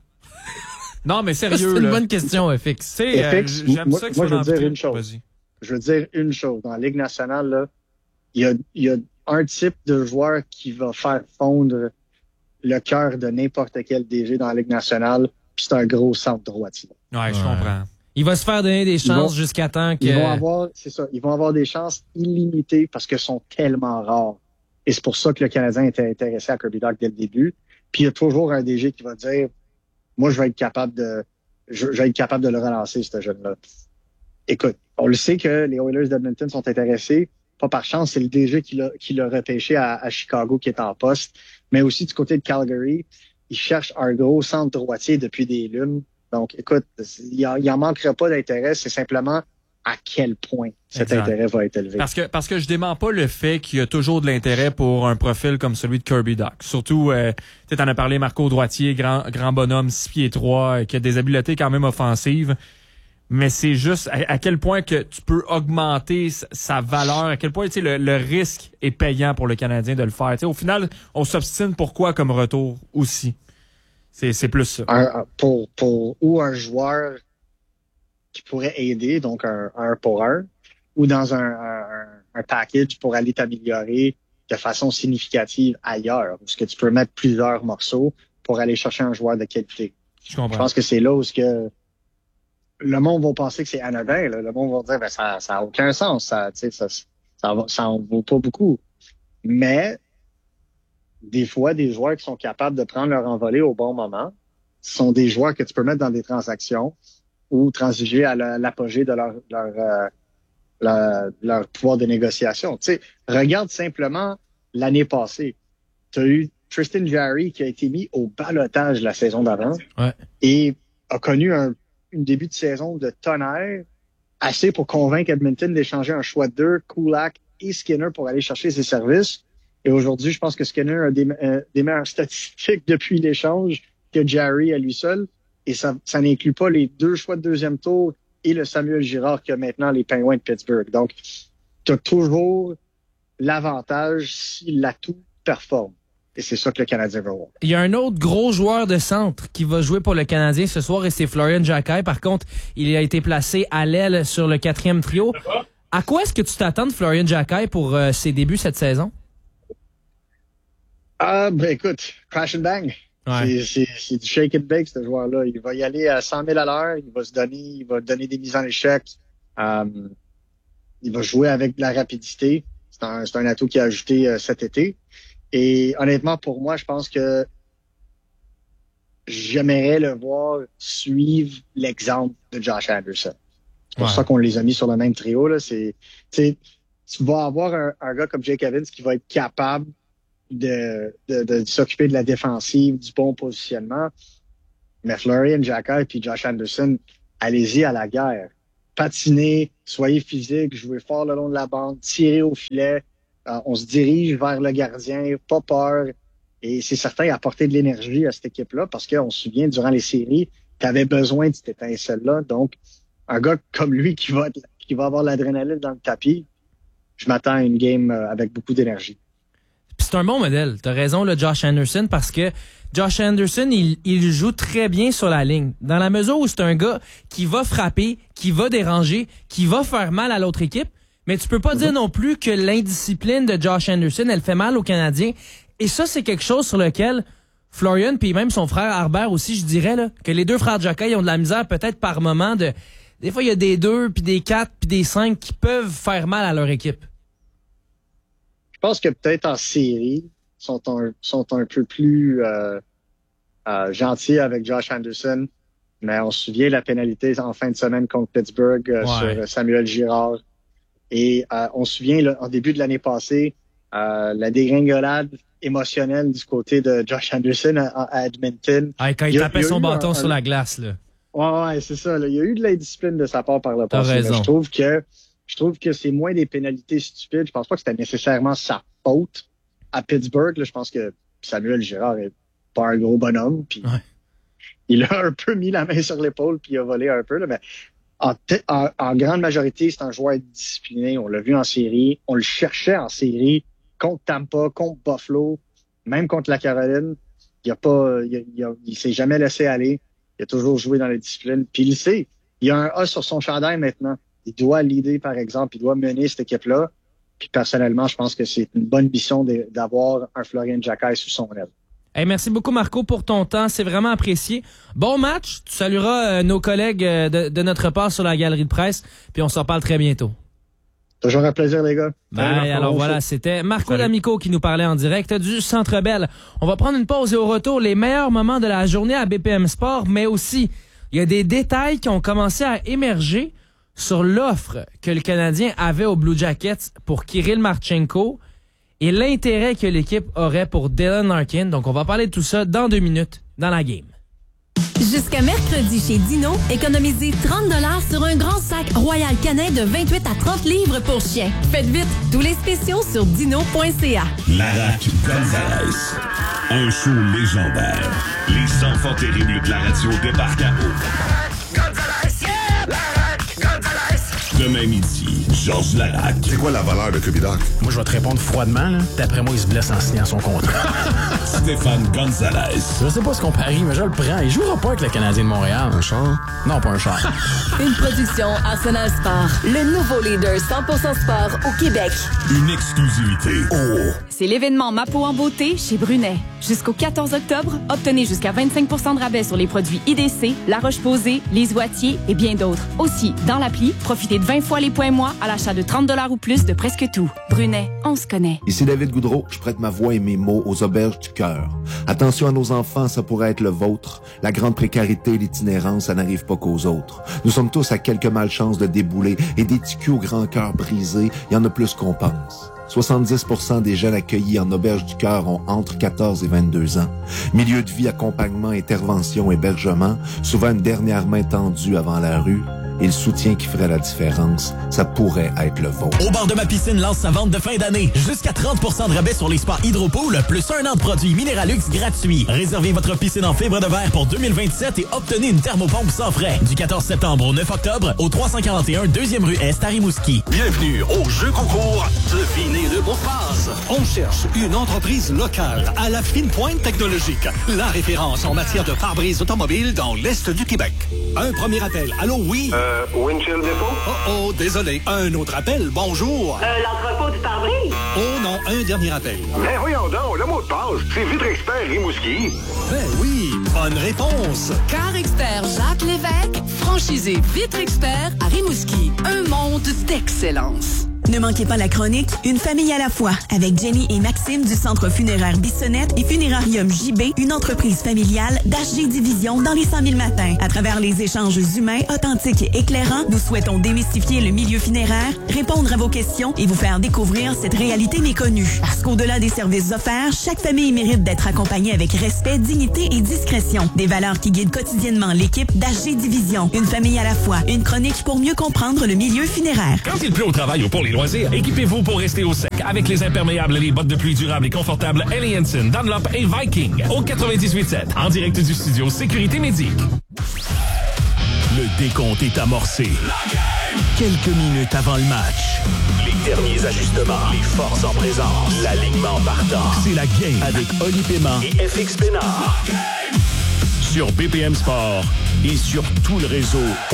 Speaker 5: Non, mais sérieux.
Speaker 4: C'est une
Speaker 5: là.
Speaker 4: bonne question, F X.
Speaker 16: F X,
Speaker 5: euh, j'aime
Speaker 16: moi,
Speaker 5: ça que
Speaker 16: moi je veux dire
Speaker 5: plus.
Speaker 16: une chose. Vas-y. Je veux dire une chose. Dans la Ligue nationale, là, il y a, il y a un type de joueur qui va faire fondre le cœur de n'importe quel D G dans la Ligue nationale, puis c'est un gros centre droitier.
Speaker 5: Ouais, je ouais. comprends.
Speaker 4: Il va se faire donner des chances vont, jusqu'à temps que...
Speaker 16: Ils vont avoir, c'est ça, ils vont avoir des chances illimitées parce qu'elles sont tellement rares. Et c'est pour ça que le Canadien était intéressé à Kirby Dach dès le début. Puis il y a toujours un D G qui va dire, moi, je vais être capable de, je, je vais être capable de le relancer, ce jeune-là. Écoute, on le sait que les Oilers d'Edmonton sont intéressés. Pas par chance, c'est le D G qui l'a, qui l'a repêché à, à Chicago qui est en poste. Mais aussi du côté de Calgary, ils cherchent un gros centre droitier depuis des lunes. Donc, écoute, il n'en manquera pas d'intérêt. C'est simplement à quel point cet exact. Intérêt va être élevé.
Speaker 5: Parce que parce que je dément pas le fait qu'il y a toujours de l'intérêt pour un profil comme celui de Kirby Dach. Surtout, euh, tu en as parlé, Marco Droitier, grand grand bonhomme, six pieds trois, euh, qui a des habiletés quand même offensives. Mais c'est juste à, à quel point que tu peux augmenter sa, sa valeur, à quel point le, le risque est payant pour le Canadien de le faire. T'sais, au final, on s'obstine pourquoi comme retour aussi. C'est, c'est plus ça.
Speaker 16: Un, pour, pour, ou un joueur qui pourrait aider, donc un, un pour un, ou dans un, un, un package pour aller t'améliorer de façon significative ailleurs, parce que tu peux mettre plusieurs morceaux pour aller chercher un joueur de qualité.
Speaker 5: Je comprends.
Speaker 16: Je pense que c'est là où ce que le monde va penser que c'est anodin. Là. Le monde va dire ben ça ça a aucun sens, ça, tu sais, ça, ça, ça en vaut pas beaucoup. Mais des fois, des joueurs qui sont capables de prendre leur envolée au bon moment sont des joueurs que tu peux mettre dans des transactions ou transiger à l'apogée de leur leur, euh, leur leur pouvoir de négociation. Tu sais, regarde simplement l'année passée. Tu as eu Tristan Jarry qui a été mis au ballottage la saison d'avant
Speaker 4: ouais.
Speaker 16: et a connu un une début de saison de tonnerre, assez pour convaincre Edmonton d'échanger un choix de deux, Kulak et Skinner pour aller chercher ses services. Et aujourd'hui, je pense que Skinner a des, euh, des meilleures statistiques depuis l'échange que Jarry à lui seul. Et ça, ça n'inclut pas les deux choix de deuxième tour et le Samuel Girard qui a maintenant les Penguins de Pittsburgh. Donc, tu as toujours l'avantage si l'atout performe. Et c'est ça que le Canadien veut voir.
Speaker 4: Il y a un autre gros joueur de centre qui va jouer pour le Canadien ce soir et c'est Florian Jacquet. Par contre, il a été placé à l'aile sur le quatrième trio. À quoi est-ce que tu t'attends de Florian Jacquet pour euh, ses débuts cette saison?
Speaker 16: Ah, ben écoute, crash and bang. Ouais. C'est, c'est, c'est du shake and bake, ce joueur-là. Il va y aller à cent mille à l'heure, il va se donner, il va donner des mises en échec. Um, il va jouer avec de la rapidité. C'est un, c'est un atout qu'il a ajouté euh, cet été. Et honnêtement, pour moi, je pense que j'aimerais le voir suivre l'exemple de Josh Anderson. C'est pour ouais. ça qu'on les a mis sur le même trio. Là. C'est, tu vas avoir un, un gars comme Jake Evans qui va être capable de, de, de, de s'occuper de la défensive, du bon positionnement. Mais Florian Jacquet et Josh Anderson, allez-y à la guerre. Patinez, soyez physique, jouez fort le long de la bande, tirez au filet. Euh, on se dirige vers le gardien, pas peur. Et c'est certain, apporter de l'énergie à cette équipe-là parce qu'on se souvient, durant les séries, tu avais besoin de cette étincelle-là. Donc, un gars comme lui qui va, qui va avoir l'adrénaline dans le tapis, je m'attends à une game avec beaucoup d'énergie.
Speaker 4: C'est un bon modèle. T'as raison, le Josh Anderson, parce que Josh Anderson, il, il joue très bien sur la ligne. Dans la mesure où c'est un gars qui va frapper, qui va déranger, qui va faire mal à l'autre équipe. Mais tu peux pas mm-hmm. dire non plus que l'indiscipline de Josh Anderson, elle fait mal aux Canadiens. Et ça, c'est quelque chose sur lequel Florian, puis même son frère Harbert aussi, je dirais, là, que les deux frères Jacquet, ils ont de la misère peut-être par moment de... Des fois, il y a des deux, puis des quatre, puis des cinq qui peuvent faire mal à leur équipe.
Speaker 16: Je pense que peut-être en série, sont un, sont un peu plus euh, euh, gentils avec Josh Anderson. Mais on se souvient la pénalité en fin de semaine contre Pittsburgh euh, ouais. sur Samuel Girard. Et euh, on se souvient, là, en début de l'année passée, euh, la dégringolade émotionnelle du côté de Josh Anderson à, à Edmonton.
Speaker 4: Ah, quand il, il tapait a, il son bâton un, sur un, la glace, là.
Speaker 16: Ouais, ouais, c'est ça. Là. Il y a eu de l'indiscipline de sa part par le passé. Je trouve que je trouve que c'est moins des pénalités stupides. Je pense pas que c'était nécessairement sa faute à Pittsburgh. Là, je pense que Samuel Girard est pas un gros bonhomme. Puis ouais. il a un peu mis la main sur l'épaule puis il a volé un peu. Là, mais En, t- en, en grande majorité, c'est un joueur discipliné. On l'a vu en série. On le cherchait en série contre Tampa, contre Buffalo, même contre la Caroline. Il a pas, il, il, a, il s'est jamais laissé aller. Il a toujours joué dans la discipline. Puis il sait, il y a un A sur son chandail maintenant. Il doit leader, par exemple. Il doit mener cette équipe-là. Puis personnellement, je pense que c'est une bonne mission de, d'avoir un Florian Jacquet sous son aile.
Speaker 4: Hey, merci beaucoup, Marco, pour ton temps. C'est vraiment apprécié. Bon match. Tu salueras euh, nos collègues euh, de, de notre part sur la galerie de presse. Puis on s'en parle très bientôt.
Speaker 16: Toujours un plaisir, les gars.
Speaker 4: Bye. Alors voilà, c'était Marco Salut. D'Amico qui nous parlait en direct du Centre Bell. On va prendre une pause et au retour, les meilleurs moments de la journée à B P M Sport, mais aussi, il y a des détails qui ont commencé à émerger sur l'offre que le Canadien avait aux Blue Jackets pour Kirill Marchenko et l'intérêt que l'équipe aurait pour Dylan Larkin. Donc, on va parler de tout ça dans deux minutes dans la game.
Speaker 3: Jusqu'à mercredi chez Dino, économisez trente dollars sur un grand sac Royal Canin de vingt-huit à trente livres pour chiens. Faites vite, tous les spéciaux sur dino point c a.
Speaker 14: Larac Gonzalez, un show légendaire. Les enfants terribles de la radio débarquent à eau. Gonzalez, yeah! Larac Gonzalez! Demain midi, Georges Larac.
Speaker 17: C'est quoi la valeur de Kirby Dach?
Speaker 10: Moi, je vais te répondre froidement, là. D'après moi, il se blesse en signant son contrat.
Speaker 14: Stéphane Gonzalez.
Speaker 10: Je sais pas ce qu'on parie, mais je le prends. Il jouera pas avec le Canadien de Montréal.
Speaker 17: Un char?
Speaker 10: Non, pas un char.
Speaker 2: Une production Arsenal Sport. Le nouveau leader cent pour cent sport au Québec.
Speaker 14: Une exclusivité. Oh!
Speaker 12: C'est l'événement Ma peau en beauté chez Brunet. Jusqu'au quatorze octobre, obtenez jusqu'à vingt-cinq pour cent de rabais sur les produits I D C, La Roche-Posay, Les Oitiers et bien d'autres. Aussi, dans l'appli, profitez de vingt fois les points mois à l'achat de trente dollars ou plus de presque tout. Brunet, on se connaît.
Speaker 18: Ici David Goudreau, je prête ma voix et mes mots aux auberges du cœur. Attention à nos enfants, ça pourrait être le vôtre. La grande précarité et l'itinérance, ça n'arrive pas qu'aux autres. Nous sommes tous à quelques malchances de débouler et des ticus au grand cœur brisé, il y en a plus qu'on pense. soixante-dix pour cent des jeunes accueillis en auberge du cœur ont entre quatorze et vingt-deux ans. Milieu de vie, accompagnement, intervention, hébergement, souvent une dernière main tendue avant la rue. et le soutien qui ferait la différence, ça pourrait être le vôtre.
Speaker 13: Au bar de ma piscine lance sa vente de fin d'année. Jusqu'à trente pour cent de rabais sur les spas Hydropool, plus un an de produits Minéralux gratuits. Réservez votre piscine en fibre de verre pour deux mille vingt-sept et obtenez une thermopompe sans frais. Du quatorze septembre au neuf octobre, au trois cent quarante et un deuxième rue Est à Rimouski.
Speaker 17: Bienvenue au jeu concours Devinez le mot de passe. On cherche une entreprise locale à la fine pointe technologique. La référence en matière de pare-brise automobile dans l'Est du Québec. Un premier appel. Allô, oui?
Speaker 15: Euh, Windshield Depot?
Speaker 17: Oh, oh, désolé. Un autre appel. Bonjour.
Speaker 19: Euh, l'entrepôt du pare-brise?
Speaker 17: Oh non, un dernier appel.
Speaker 15: Mais voyons donc, le mot de passe, c'est Vitre Expert Rimouski.
Speaker 17: Ben oui, bonne réponse.
Speaker 20: Car Expert Jacques Lévesque, franchisé Vitre Expert à Rimouski. Un monde d'excellence.
Speaker 21: Ne manquez pas la chronique Une famille à la fois avec Jenny et Maxime du Centre funéraire Bissonnette et Funérarium J B, une entreprise familiale d'H G Division dans les cent mille matins. À travers les échanges humains, authentiques et éclairants, nous souhaitons démystifier le milieu funéraire, répondre à vos questions et vous faire découvrir cette réalité méconnue. Parce qu'au-delà des services offerts, chaque famille mérite d'être accompagnée avec respect, dignité et discrétion. Des valeurs qui guident quotidiennement l'équipe d'H G Division. Une famille à la fois. Une chronique pour mieux comprendre le milieu funéraire.
Speaker 10: Quand il pleut au travail ou pour les loisirs, équipez-vous pour rester au sec avec les imperméables et les bottes de pluie durables et confortables Helly Hansen, Dunlop et Viking au quatre-vingt-dix-huit sept en direct du studio Sécurité Médic.
Speaker 1: Le décompte est amorcé. Quelques minutes avant le match. Les derniers ajustements. Les forces en présence. L'alignement partant. C'est la game avec Oli Paiement et F X Pénard. Sur B P M Sport et sur tout le réseau O.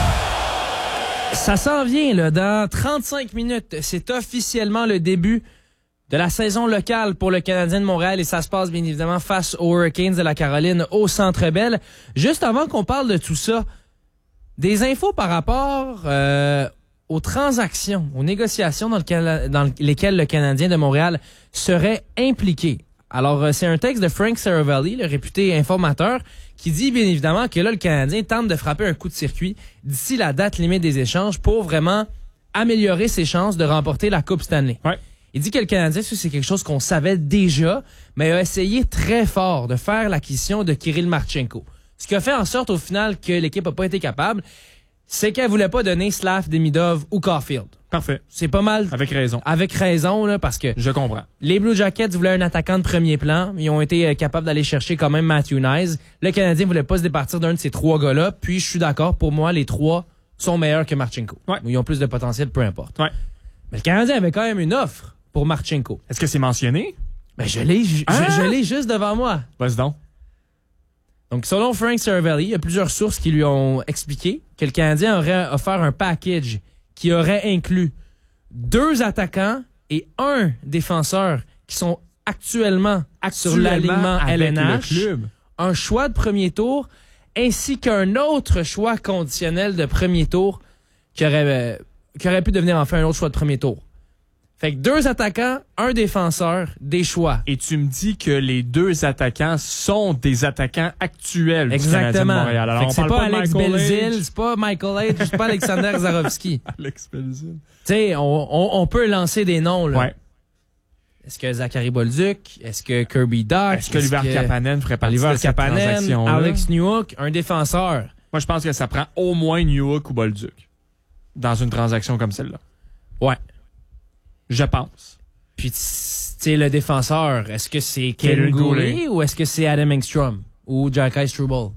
Speaker 4: Ça s'en vient, là, dans trente-cinq minutes. C'est officiellement le début de la saison locale pour le Canadien de Montréal et ça se passe bien évidemment face aux Hurricanes de la Caroline au Centre Bell. Juste avant qu'on parle de tout ça, des infos par rapport euh, aux transactions, aux négociations dans, lequel, dans lesquelles le Canadien de Montréal serait impliqué. Alors, c'est un texte de Frank Saravalli, le réputé informateur, qui dit bien évidemment que là, le Canadien tente de frapper un coup de circuit d'ici la date limite des échanges pour vraiment améliorer ses chances de remporter la Coupe Stanley.
Speaker 5: Ouais.
Speaker 4: Il dit que le Canadien, c'est quelque chose qu'on savait déjà, mais a essayé très fort de faire l'acquisition de Kirill Marchenko. Ce qui a fait en sorte au final que l'équipe n'a pas été capable, c'est qu'elle voulait pas donner Slav, Demidov ou Caulfield.
Speaker 5: Parfait.
Speaker 4: C'est pas mal.
Speaker 5: Avec raison.
Speaker 4: Avec raison, là, parce que...
Speaker 5: Je comprends.
Speaker 4: Les Blue Jackets voulaient un attaquant de premier plan. Ils ont été capables d'aller chercher quand même Matthew Nyes. Le Canadien voulait pas se départir d'un de ces trois gars-là. Puis, je suis d'accord, pour moi, les trois sont meilleurs que Marchenko.
Speaker 5: Ouais.
Speaker 4: Ils ont plus de potentiel, peu importe.
Speaker 5: Ouais.
Speaker 4: Mais le Canadien avait quand même une offre pour Marchenko.
Speaker 5: Est-ce que c'est mentionné?
Speaker 4: Ben, je l'ai, je,
Speaker 5: ah!
Speaker 4: je, je l'ai juste devant moi.
Speaker 5: Vas-y donc.
Speaker 4: Donc, selon Frank Saravalli, il y a plusieurs sources qui lui ont expliqué que le Canadien aurait offert un package qui aurait inclus deux attaquants et un défenseur qui sont actuellement, actuellement sur l'alignement L N H, un choix de premier tour, ainsi qu'un autre choix conditionnel de premier tour qui aurait, euh, qui aurait pu devenir enfin un autre choix de premier tour. Fait que deux attaquants, un défenseur, des choix.
Speaker 5: Et tu me dis que les deux attaquants sont des attaquants actuels
Speaker 4: Exactement.
Speaker 5: du Canadien de Montréal. Alors,
Speaker 4: fait que
Speaker 5: on
Speaker 4: c'est
Speaker 5: parle
Speaker 4: pas,
Speaker 5: pas
Speaker 4: Alex
Speaker 5: de
Speaker 4: Belzil, c'est pas Michael H, c'est pas Alexander Zarovski.
Speaker 5: Alex Belzil.
Speaker 4: Tu sais, on, on, on peut lancer des noms, là.
Speaker 5: Ouais.
Speaker 4: Est-ce que Zachary Bolduc? Est-ce que Kirby Dach?
Speaker 5: Est-ce que Oliver Kapanen ferait partie
Speaker 4: Oliver
Speaker 5: de cette
Speaker 4: Kapanen,
Speaker 5: transaction-là?
Speaker 4: Alex Newhook, un défenseur.
Speaker 5: Moi, je pense que ça prend au moins Newhook ou Bolduc dans une transaction comme celle-là.
Speaker 4: Ouais.
Speaker 5: Je pense.
Speaker 4: Puis, tu sais, le défenseur, est-ce que c'est Kaden Goulet ou est-ce que c'est Adam Engstrom ou Jack Struble?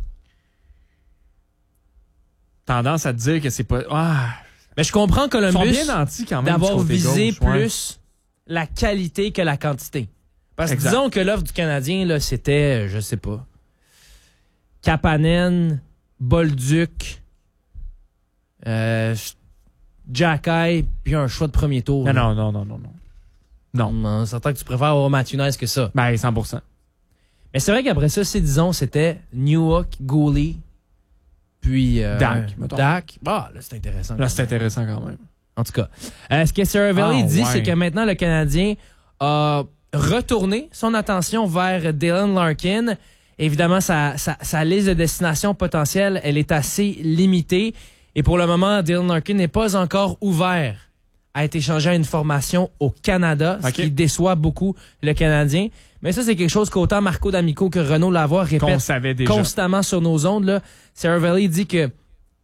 Speaker 5: Tendance à te dire que c'est pas... Ah.
Speaker 4: Mais je comprends Columbus
Speaker 5: Ils sont bien nantis quand même
Speaker 4: d'avoir visé
Speaker 5: gauche, ouais.
Speaker 4: plus la qualité que la quantité. Parce que
Speaker 5: Exact.
Speaker 4: disons que l'offre du Canadien, là, c'était, je sais pas, Kapanen, Bolduc, euh, Jacky, puis un choix de premier tour.
Speaker 5: Non, non, non, non, non, non.
Speaker 4: Non. non c'est certain que tu préfères avoir Matthew Nyes que ça.
Speaker 5: Ben, cent pour cent.
Speaker 4: Mais c'est vrai qu'après ça, c'est, disons, c'était Newhook, Goulet, puis... Euh,
Speaker 5: Dak, mettons.
Speaker 4: Dak. Ah, là, c'est intéressant.
Speaker 5: Là, c'est intéressant quand même.
Speaker 4: En tout cas. Euh, ce que Saravalli
Speaker 5: ah,
Speaker 4: dit,
Speaker 5: ouais.
Speaker 4: c'est que maintenant, le Canadien a retourné son attention vers Dylan Larkin. Évidemment, sa, sa, sa liste de destinations potentielles, elle est assez limitée. Et pour le moment, Dylan Larkin n'est pas encore ouvert à être échangé à une formation au Canada, ce
Speaker 5: okay.
Speaker 4: qui déçoit beaucoup le Canadien. Mais ça, c'est quelque chose qu'autant Marco D'Amico que Renaud Lavoie répètent
Speaker 5: savait déjà.
Speaker 4: constamment sur nos ondes. Là. Saravalli dit que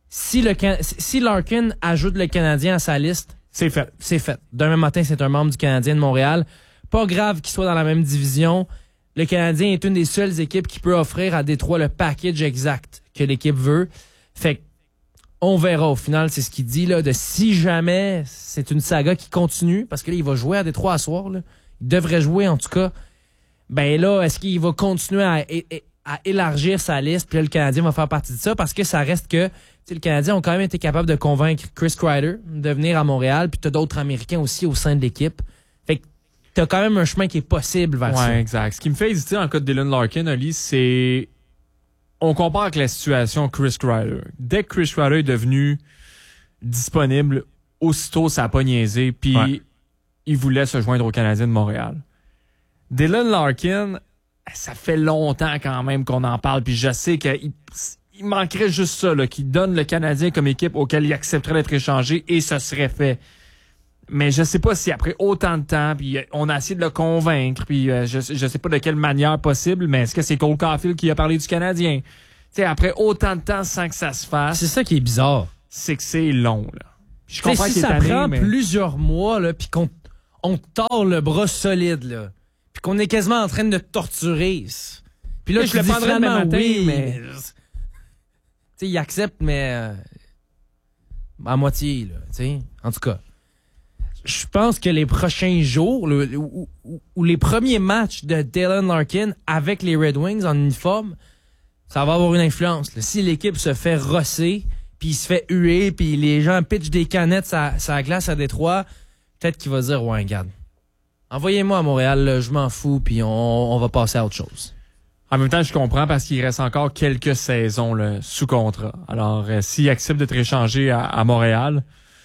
Speaker 4: Si, le, si Larkin ajoute le Canadien à sa liste,
Speaker 5: c'est fait.
Speaker 4: C'est fait. Demain matin, c'est un membre du Canadien de Montréal. Pas grave qu'il soit dans la même division. Le Canadien est une des seules équipes qui peut offrir à Détroit le package exact que l'équipe veut. Fait que on verra. Au final, c'est ce qu'il dit, là, de si jamais c'est une saga qui continue, parce que là, il va jouer à Détroit à soir, là. Il devrait jouer, en tout cas. Ben là, est-ce qu'il va continuer à, à élargir sa liste, puis là, le Canadien va faire partie de ça, parce que ça reste que, tu sais, le Canadien ont quand même été capable de convaincre Chris Kreider de venir à Montréal, puis t'as d'autres Américains aussi au sein de l'équipe. Fait que t'as quand même un chemin qui est possible vers
Speaker 5: ouais,
Speaker 4: ça.
Speaker 5: Ouais, exact. Ce qui me fait hésiter en cas de Dylan Larkin, Ali, c'est... On compare avec la situation Chris Kreider. Dès que Chris Kreider est devenu disponible, aussitôt ça a pas niaisé, puis ouais. il voulait se joindre aux Canadiens de Montréal. Dylan Larkin, ça fait longtemps quand même qu'on en parle, puis je sais qu'il il manquerait juste ça, là, qu'il donne le Canadien comme équipe auquel il accepterait d'être échangé, et ce serait fait. Mais je sais pas si après autant de temps, puis on a essayé de le convaincre, puis euh, je, je sais pas de quelle manière possible, mais est-ce que c'est Cole Caulfield qui a parlé du Canadien? Tu sais, après autant de temps sans que ça se fasse...
Speaker 4: C'est ça qui est bizarre.
Speaker 5: C'est que c'est long, là.
Speaker 4: Je comprends si ça année, prend mais... plusieurs mois, là, puis qu'on on tord le bras solide, là, puis qu'on est quasiment en train de te torturer. Puis là,
Speaker 5: mais
Speaker 4: je
Speaker 5: le prendrais demain matin,
Speaker 4: oui,
Speaker 5: mais...
Speaker 4: Tu sais, il accepte, mais... Euh, à moitié, là, tu sais. En tout cas... Je pense que les prochains jours, le, ou, ou, ou les premiers matchs de Dylan Larkin avec les Red Wings en uniforme, ça va avoir une influence. Là. Si l'équipe se fait rosser, puis il se fait huer, puis les gens pitchent des canettes sur la glace à Détroit, peut-être qu'il va dire « Ouais, regarde, envoyez-moi à Montréal, là, je m'en fous, puis on, on va passer à autre chose. »
Speaker 5: En même temps, je comprends parce qu'il reste encore quelques saisons là, sous contrat. Alors, euh, s'il accepte d'être échangé à, à Montréal...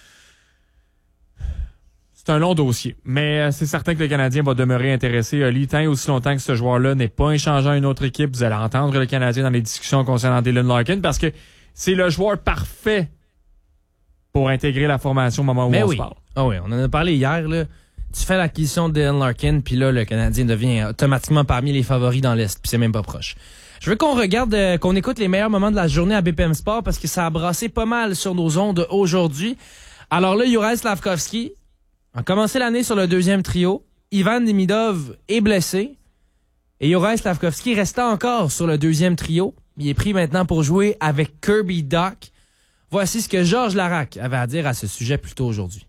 Speaker 5: C'est un long dossier, mais euh, c'est certain que le Canadien va demeurer intéressé. Oli, tant et aussi longtemps que ce joueur-là n'est pas échangé à une autre équipe, vous allez entendre le Canadien dans les discussions concernant Dylan Larkin parce que c'est le joueur parfait pour intégrer la formation au moment où
Speaker 4: mais
Speaker 5: on
Speaker 4: oui.
Speaker 5: se parle.
Speaker 4: Ah oui, on en a parlé hier. Là. Tu fais l'acquisition de Dylan Larkin, puis là, le Canadien devient automatiquement parmi les favoris dans l'Est, puis c'est même pas proche. Je veux qu'on regarde, euh, qu'on écoute les meilleurs moments de la journée à B P M Sport parce que ça a brassé pas mal sur nos ondes aujourd'hui. Alors là, Juraj Slafkovský a commencé l'année sur le deuxième trio. Ivan Demidov est blessé. Et Juraj Slafkovský restait encore sur le deuxième trio. Il est pris maintenant pour jouer avec Kirby Dach. Voici ce que Georges Laraque avait à dire à ce sujet plus tôt aujourd'hui.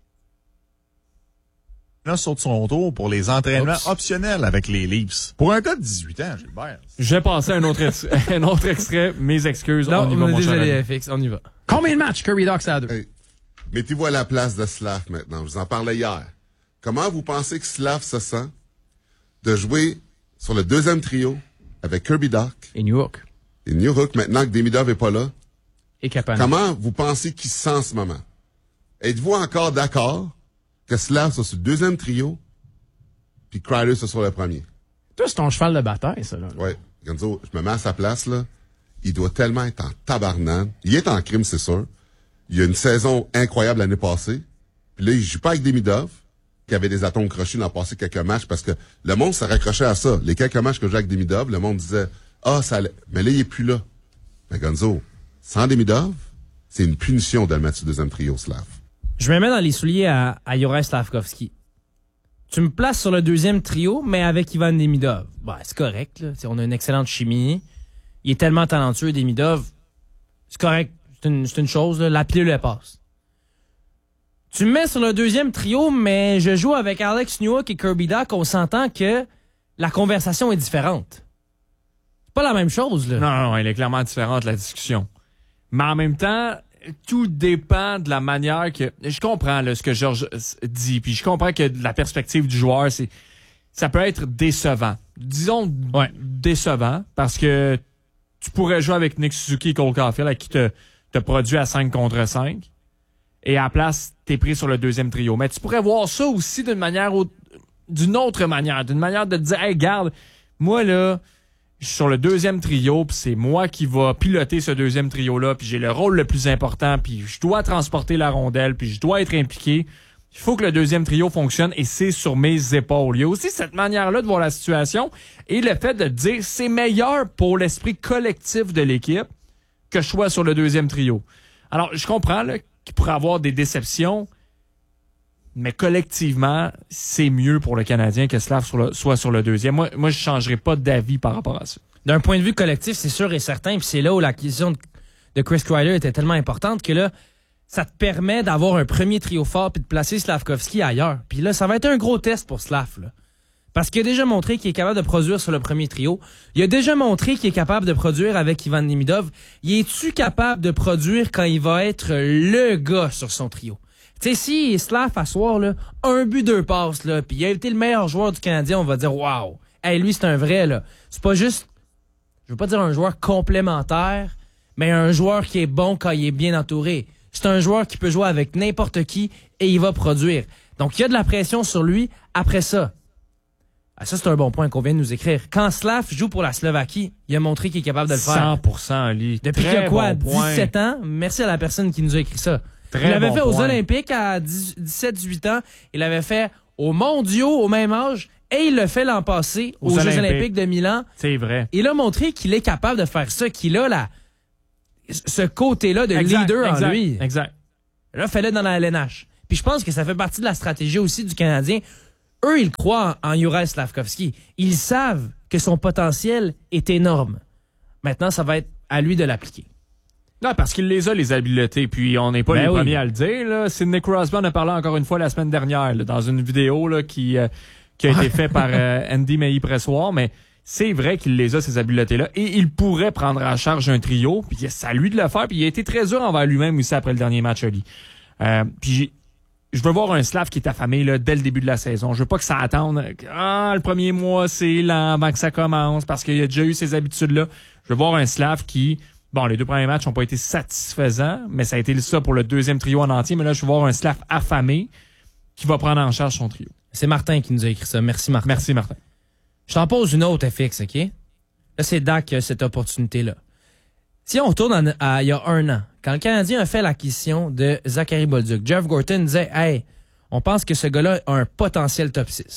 Speaker 19: Là, sur son tour pour les entraînements Oops. optionnels avec les Leafs. Pour un gars de dix-huit ans, Gilbert.
Speaker 5: Je vais passer à un autre, ex- un autre extrait. Mes excuses.
Speaker 4: Non,
Speaker 5: on y va, mon
Speaker 4: désolé, F X, on y va.
Speaker 22: Combien de matchs Kirby Dach a deux?
Speaker 23: Hey. Mettez-vous à la place de Slav maintenant. Je vous en parlais hier. Comment vous pensez que Slav se sent de jouer sur le deuxième trio avec Kirby Dach
Speaker 22: et New Hook.
Speaker 23: Et New Hook, maintenant que Demidov n'est pas là.
Speaker 22: Et Kapanen.
Speaker 23: Comment vous pensez qu'il se sent en ce moment? Êtes-vous encore d'accord que Slav soit sur le deuxième trio puis Kreider soit sur le premier?
Speaker 22: Toi, c'est ton cheval de bataille, ça, là.
Speaker 23: Oui. Gonzo, je me mets à sa place, là. Il doit tellement être en tabarnane. Il est en crime, c'est sûr. Il y a une saison incroyable l'année passée. Puis là, il joue pas avec Demidov, qui avait des atomes crochus dans le passé quelques matchs, parce que le monde s'est raccroché à ça. Les quelques matchs que je jouais avec Demidov, le monde disait « Ah, ça allait. » Mais là, il est plus là. Mais Gonzo, sans Demidov, c'est une punition de le mettre sur le deuxième trio, Slav.
Speaker 4: Je me mets dans les souliers à, à Juraj Slafkovský. Tu me places sur le deuxième trio, mais avec Ivan Demidov. Bah, c'est correct, là. T'sais, on a une excellente chimie. Il est tellement talentueux, Demidov. C'est correct. C'est une, c'est une chose, là. La pilule, elle passe. Tu me mets sur le deuxième trio, mais je joue avec Alex Newhook et Kirby Dach. On s'entend que la conversation est différente. C'est pas la même chose, là.
Speaker 5: Non, non, non, elle est clairement différente, la discussion. Mais en même temps, tout dépend de la manière que... Je comprends là, ce que Georges dit, puis je comprends que de la perspective du joueur, c'est ça peut être décevant. Disons ouais. décevant, parce que tu pourrais jouer avec Nick Suzuki et Cole Caulfield, à qui te, te produit à cinq contre cinq, et à la place, t'es pris sur le deuxième trio. Mais tu pourrais voir ça aussi d'une manière, d'une autre manière, d'une manière de te dire, hey, garde, moi là, je suis sur le deuxième trio, puis c'est moi qui va piloter ce deuxième trio-là, puis j'ai le rôle le plus important, puis je dois transporter la rondelle, puis je dois être impliqué. Il faut que le deuxième trio fonctionne, et c'est sur mes épaules. Il y a aussi cette manière-là de voir la situation, et le fait de dire c'est meilleur pour l'esprit collectif de l'équipe que je sois sur le deuxième trio. Alors, je comprends là, qu'il pourrait avoir des déceptions, mais collectivement, c'est mieux pour le Canadien que Slav sur le, soit sur le deuxième. Moi, moi je ne changerais pas d'avis par rapport à ça.
Speaker 4: D'un point de vue collectif, c'est sûr et certain. Puis c'est là où l'acquisition de, de Chris Kreider était tellement importante que là, ça te permet d'avoir un premier trio fort puis de placer Slavkovski ailleurs. Puis là, ça va être un gros test pour Slav, là. Parce qu'il a déjà montré qu'il est capable de produire sur le premier trio. Il a déjà montré qu'il est capable de produire avec Ivan Demidov. Il est-tu capable de produire quand il va être le gars sur son trio? Tu sais, si Slav à soir, là, un but, deux passes, là, puis il a été le meilleur joueur du Canadien, on va dire « Wow! Hey, lui, c'est un vrai, là. » C'est pas juste, je veux pas dire un joueur complémentaire, mais un joueur qui est bon quand il est bien entouré. C'est un joueur qui peut jouer avec n'importe qui et il va produire. Donc, il y a de la pression sur lui après ça. Ah, ça, c'est un bon point qu'on vient de nous écrire. Quand Slav joue pour la Slovaquie, il a montré qu'il est capable de le faire.
Speaker 5: cent pour cent, Ali.
Speaker 4: Depuis qu'il a quoi, bon dix-sept ans? Merci à la personne qui nous a écrit ça. Très il l'avait bon fait point. Aux Olympiques à dix-sept dix-huit ans. Il l'avait fait aux Mondiaux au même âge. Et il l'a fait l'an passé aux, aux Jeux Olympiques. Olympiques de Milan.
Speaker 5: C'est vrai.
Speaker 4: Il a montré qu'il est capable de faire ça, qu'il a la, ce côté-là de exact, leader
Speaker 5: exact,
Speaker 4: en lui.
Speaker 5: Exact.
Speaker 4: Là, fais-le dans la L N H. Puis je pense que ça fait partie de la stratégie aussi du Canadien. Eux, ils croient en, en Juraj Slavkovski. Ils savent que son potentiel est énorme. Maintenant, ça va être à lui de l'appliquer.
Speaker 5: Non, parce qu'il les a, les habiletés. Puis on n'est pas ben les oui. premiers à le dire. Là. Sidney Crosby en a parlé encore une fois la semaine dernière, là, dans une vidéo là, qui, euh, qui a été faite par euh, Andy Meilly-Pressoir. Mais c'est vrai qu'il les a, ces habiletés-là. Et il pourrait prendre en charge un trio. Puis c'est à lui de le faire. Puis il a été très dur envers lui-même aussi après le dernier match, Ali. Euh, puis je veux voir un Slav qui est affamé là, dès le début de la saison. Je veux pas que ça attende. Ah, le premier mois, c'est lent avant que ça commence parce qu'il a déjà eu ces habitudes-là. Je veux voir un Slav qui... Bon, les deux premiers matchs n'ont pas été satisfaisants, mais ça a été ça pour le deuxième trio en entier. Mais là, je veux voir un Slav affamé qui va prendre en charge son trio.
Speaker 4: C'est Martin qui nous a écrit ça. Merci, Martin.
Speaker 5: Merci, Martin.
Speaker 4: Je t'en pose une autre, F X, OK? Là, c'est Dak qui a cette opportunité-là. Si on retourne à, à il y a un an, quand le Canadien a fait l'acquisition de Zachary Bolduc, Jeff Gorton disait « Hey, on pense que ce gars-là a un potentiel top six. »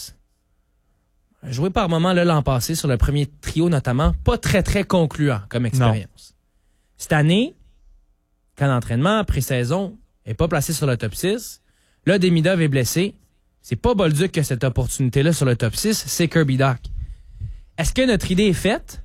Speaker 4: Joué par moment là, l'an passé sur le premier trio notamment, pas très, très concluant comme expérience. Non. Cette année, quand l'entraînement, pré-saison, n'est pas placé sur le top six, là, Demidov est blessé. C'est pas Bolduc qui a cette opportunité-là sur le top six, c'est Kirby Dach. Est-ce que notre idée est faite?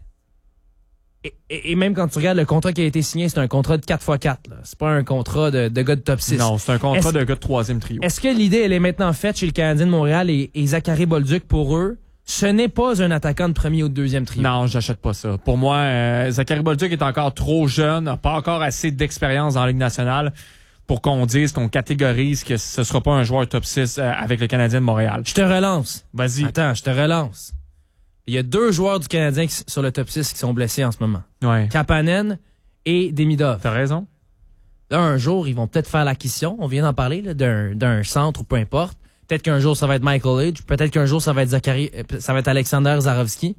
Speaker 4: Et, et, et même quand tu regardes le contrat qui a été signé, c'est un contrat de quatre fois quatre. Là. C'est pas un contrat de, de gars de top six.
Speaker 5: Non, c'est un contrat est-ce, de gars de troisième trio.
Speaker 4: Est-ce que l'idée, elle est maintenant faite chez le Canadien de Montréal et, et Zachary Bolduc pour eux? Ce n'est pas un attaquant de premier ou de deuxième trio.
Speaker 5: Non, j'achète pas ça. Pour moi, euh, Zachary Bolduc est encore trop jeune, n'a pas encore assez d'expérience dans la Ligue nationale pour qu'on dise, qu'on catégorise que ce sera pas un joueur top six euh, avec le Canadien de Montréal.
Speaker 4: Je te relance.
Speaker 5: Vas-y.
Speaker 4: Attends, je te relance. Il y a deux joueurs du Canadien qui, sur le top six qui sont blessés en ce moment.
Speaker 5: Ouais.
Speaker 4: Kapanen et Demidov.
Speaker 5: T'as raison.
Speaker 4: Là, un jour, ils vont peut-être faire l'acquisition. On vient d'en parler, là, d'un, d'un centre ou peu importe. Peut-être qu'un jour, ça va être Michael Edge. Peut-être qu'un jour, ça va être Zachary, ça va être Alexander Zarovski.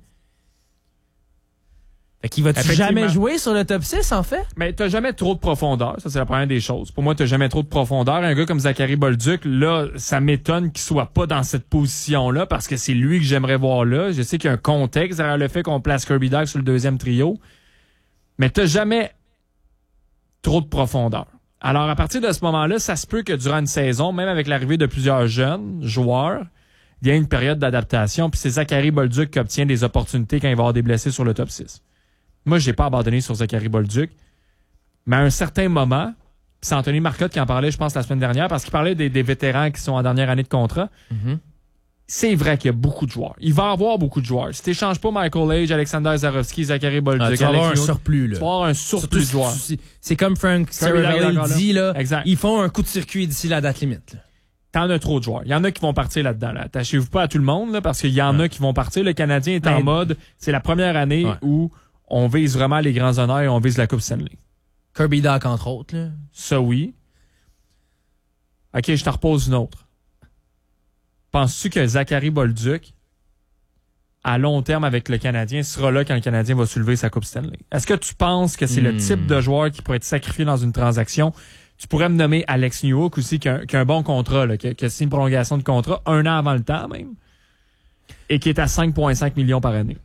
Speaker 4: Fait qu'il va-tu jamais jouer sur le top six, en fait?
Speaker 5: Mais t'as jamais trop de profondeur. Ça, c'est la première des choses. Pour moi, t'as jamais trop de profondeur. Un gars comme Zachary Bolduc, là, ça m'étonne qu'il soit pas dans cette position-là parce que c'est lui que j'aimerais voir là. Je sais qu'il y a un contexte derrière le fait qu'on place Kirby Dach sur le deuxième trio. Mais t'as jamais trop de profondeur. Alors, à partir de ce moment-là, ça se peut que durant une saison, même avec l'arrivée de plusieurs jeunes joueurs, il y a une période d'adaptation, puis c'est Zachary Bolduc qui obtient des opportunités quand il va avoir des blessés sur le top six. Moi, je n'ai pas abandonné sur Zachary Bolduc, mais à un certain moment, c'est Anthony Marcotte qui en parlait, je pense, la semaine dernière, parce qu'il parlait des, des vétérans qui sont en dernière année de contrat.
Speaker 4: Mm-hmm.
Speaker 5: C'est vrai qu'il y a beaucoup de joueurs. Il va y avoir beaucoup de joueurs. Si tu n'échanges pas Michael Edge, Alexander Zarovski, Zachary Bolduc,
Speaker 4: ah, tu vas avoir un surplus. Là.
Speaker 5: Tu vas avoir un surplus
Speaker 4: Surtout,
Speaker 5: de joueurs.
Speaker 4: C'est, c'est comme Frank Saravalli dit, là, ils font un coup de circuit d'ici la date limite. Là.
Speaker 5: T'en as trop de joueurs. Il y en a qui vont partir là-dedans. Là. Attachez-vous pas à tout le monde, là, parce qu'il y en ouais. a qui vont partir. Le Canadien est en ben, mode, c'est la première année ouais. où on vise vraiment les grands honneurs et on vise la Coupe Stanley.
Speaker 4: Kirby Dach, entre autres. Là.
Speaker 5: Ça, oui. OK, je te repose une autre. Penses-tu que Zachary Bolduc, à long terme avec le Canadien, sera là quand le Canadien va soulever sa Coupe Stanley? Est-ce que tu penses que c'est hmm. le type de joueur qui pourrait être sacrifié dans une transaction? Tu pourrais me nommer Alex Newhook aussi, qui a un, qui a un bon contrat, là, qui, a, qui a signé une prolongation de contrat un an avant le temps même, et qui est à cinq virgule cinq millions par année.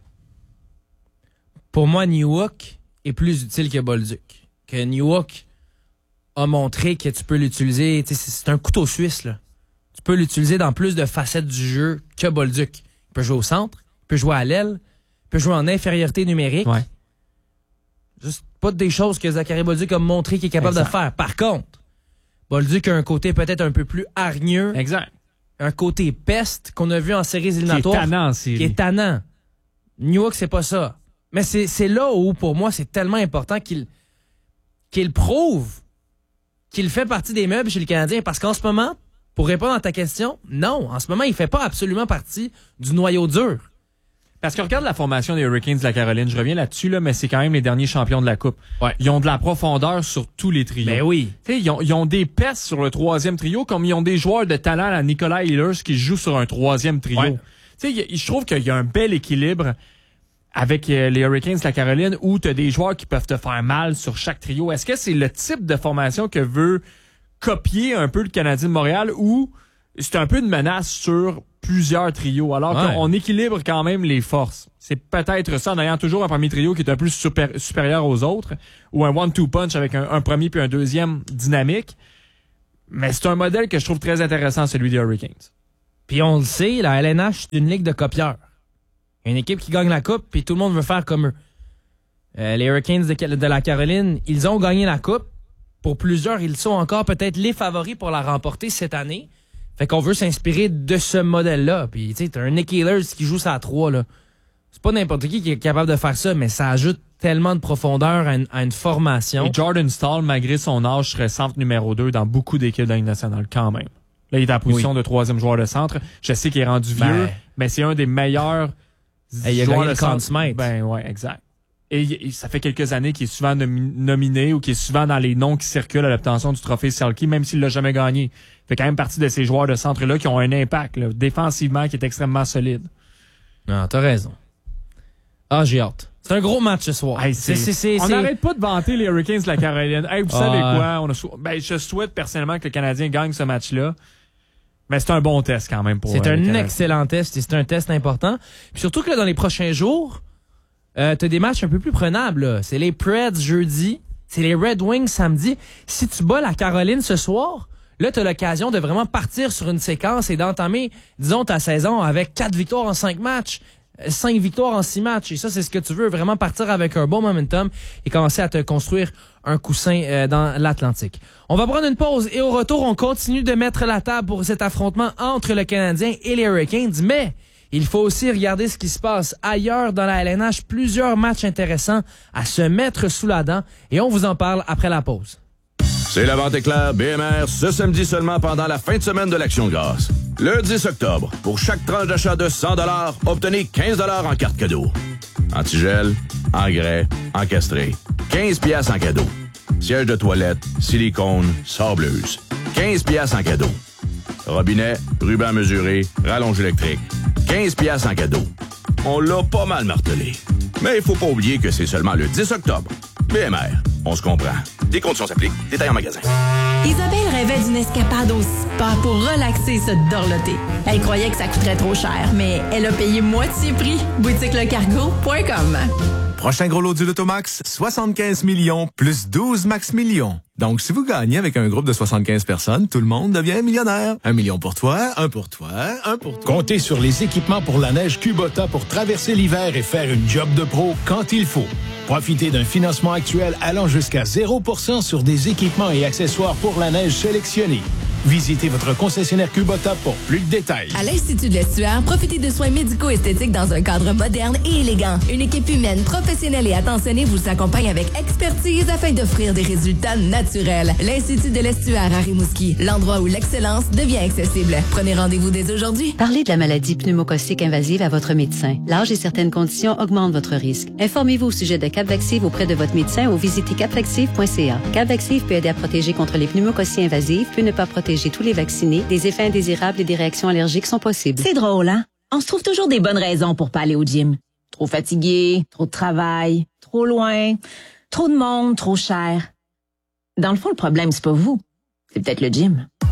Speaker 4: Pour moi, Newhook est plus utile que Bolduc. Que Newhook a montré que tu peux l'utiliser. C'est, c'est un couteau suisse, là. Tu peux l'utiliser dans plus de facettes du jeu que Bolduc. Il peut jouer au centre, il peut jouer à l'aile, il peut jouer en infériorité numérique.
Speaker 5: Ouais.
Speaker 4: Juste pas des choses que Zachary Bolduc a montré qu'il est capable exact. de faire. Par contre, Bolduc a un côté peut-être un peu plus hargneux.
Speaker 5: Exact.
Speaker 4: Un côté peste qu'on a vu en séries éliminatoires.
Speaker 5: Qui est tannant en série.
Speaker 4: Qui est tannant. New York, c'est pas ça. Mais c'est, c'est là où, pour moi, c'est tellement important qu'il, qu'il prouve qu'il fait partie des meubles chez le Canadien. Parce qu'en ce moment, pour répondre à ta question, non. En ce moment, il fait pas absolument partie du noyau dur.
Speaker 5: Parce que regarde la formation des Hurricanes de la Caroline, je reviens là-dessus, là, mais c'est quand même les derniers champions de la Coupe.
Speaker 4: Ouais.
Speaker 5: Ils ont de la profondeur sur tous les trios.
Speaker 4: Ben oui.
Speaker 5: T'sais, ils, ont, ils ont des pestes sur le troisième trio, comme ils ont des joueurs de talent à Nicolas Ehlers qui jouent sur un troisième trio.
Speaker 4: Ouais.
Speaker 5: Je trouve qu'il y a un bel équilibre avec euh, les Hurricanes de la Caroline où tu as des joueurs qui peuvent te faire mal sur chaque trio. Est-ce que c'est le type de formation que veut copier un peu le Canadien de Montréal ou c'est un peu une menace sur plusieurs trios, alors ouais. qu'on équilibre quand même les forces. C'est peut-être ça en ayant toujours un premier trio qui est un peu super, supérieur aux autres, ou un one-two punch avec un, un premier puis un deuxième dynamique. Mais c'est un modèle que je trouve très intéressant, celui des Hurricanes.
Speaker 4: Puis on le sait, la L N H, c'est une ligue de copieurs. Une équipe qui gagne la Coupe, puis tout le monde veut faire comme eux. Euh, les Hurricanes de, de la Caroline, ils ont gagné la Coupe. Pour plusieurs, ils sont encore peut-être les favoris pour la remporter cette année. Fait qu'on veut s'inspirer de ce modèle-là. Puis, tu sais, t'as un Nick Ehlers qui joue ça à trois, là. C'est pas n'importe qui qui est capable de faire ça, mais ça ajoute tellement de profondeur à une, à une formation.
Speaker 5: Et Jordan Staal, malgré son âge, serait centre numéro deux dans beaucoup d'équipes de la Ligue nationale, quand même. Là, il est en position oui. de troisième joueur de centre. Je sais qu'il est rendu vieux, ben, mais c'est un des meilleurs
Speaker 4: hey,
Speaker 5: joueurs
Speaker 4: de
Speaker 5: de
Speaker 4: centre.
Speaker 5: centre. Ben, ouais, exact. Et, et ça fait quelques années qu'il est souvent nomi- nominé ou qu'il est souvent dans les noms qui circulent à l'obtention du trophée Selke, même s'il l'a jamais gagné. Fait quand même partie de ces joueurs de centre-là qui ont un impact, là, défensivement, qui est extrêmement solide.
Speaker 4: Non, t'as raison. Ah, j'ai hâte. C'est un gros match ce soir.
Speaker 5: Hey, c'est, c'est, c'est, on n'arrête pas de vanter les Hurricanes de la Caroline. Hey, vous ah, savez quoi? On a, ben, je souhaite personnellement que le Canadien gagne ce match-là. Mais c'est un bon test quand même pour
Speaker 4: C'est
Speaker 5: euh,
Speaker 4: un excellent test et c'est un test important. Puis surtout que là, dans les prochains jours, euh, t'as des matchs un peu plus prenables. Là. C'est les Preds jeudi, c'est les Red Wings samedi. Si tu bats la Caroline ce soir, là, t'as l'occasion de vraiment partir sur une séquence et d'entamer, disons, ta saison avec quatre victoires en cinq matchs. Cinq victoires en six matchs. Et ça, c'est ce que tu veux, vraiment partir avec un bon momentum et commencer à te construire un coussin euh, dans l'Atlantique. On va prendre une pause et au retour, on continue de mettre la table pour cet affrontement entre le Canadien et les Hurricanes. Mais il faut aussi regarder ce qui se passe ailleurs dans la L N H. Plusieurs matchs intéressants à se mettre sous la dent et on vous en parle après la pause.
Speaker 6: C'est la vente éclair B M R ce samedi seulement pendant la fin de semaine de l'Action de grâce. Le dix octobre, pour chaque tranche d'achat de cent dollars, obtenez quinze dollars en carte cadeau. Antigel, engrais, encastré. quinze piastres en cadeau. Siège de toilette, silicone, sableuse. quinze piastres en cadeau. Robinet, ruban mesuré, rallonge électrique. quinze piastres en cadeau. On l'a pas mal martelé. Mais il faut pas oublier que c'est seulement le dix octobre. B M R, on se comprend. Des conditions s'appliquent. Détails en magasin.
Speaker 3: Isabelle rêvait d'une escapade au spa pour relaxer et se dorloter. Elle croyait que ça coûterait trop cher, mais elle a payé moitié prix. boutique le cargo point com.
Speaker 7: Prochain gros lot du Lotomax, soixante-quinze millions plus douze max millions. Donc, si vous gagnez avec un groupe de soixante-quinze personnes, tout le monde devient millionnaire. Un million pour toi, un pour toi, un pour toi.
Speaker 10: Comptez sur les équipements pour la neige Kubota pour traverser l'hiver et faire une job de pro quand il faut. Profitez d'un financement actuel allant jusqu'à zéro pour cent sur des équipements et accessoires pour la neige sélectionnés. Visitez votre concessionnaire Kubota pour plus de détails.
Speaker 2: À l'Institut de l'Estuaire, profitez de soins médico-esthétiques dans un cadre moderne et élégant. Une équipe humaine, professionnelle et attentionnée vous accompagne avec expertise afin d'offrir des résultats naturels. L'Institut de l'Estuaire à Rimouski, l'endroit où l'excellence devient accessible. Prenez rendez-vous dès aujourd'hui.
Speaker 8: Parlez de la maladie pneumococcique invasive à votre médecin. L'âge et certaines conditions augmentent votre risque. Informez-vous au sujet de Capvaxive auprès de votre médecin ou visitez capvaxive point c a. Capvaxive peut aider à protéger contre les pneumococcies invasives, peut ne pas protéger tous les vaccinés, des effets indésirables et des réactions allergiques sont possibles.
Speaker 24: C'est drôle, hein? On se trouve toujours des bonnes raisons pour pas aller au gym. Trop fatigué, trop de travail, trop loin, trop de monde, trop cher. Dans le fond, le problème, c'est pas vous. C'est peut-être le gym.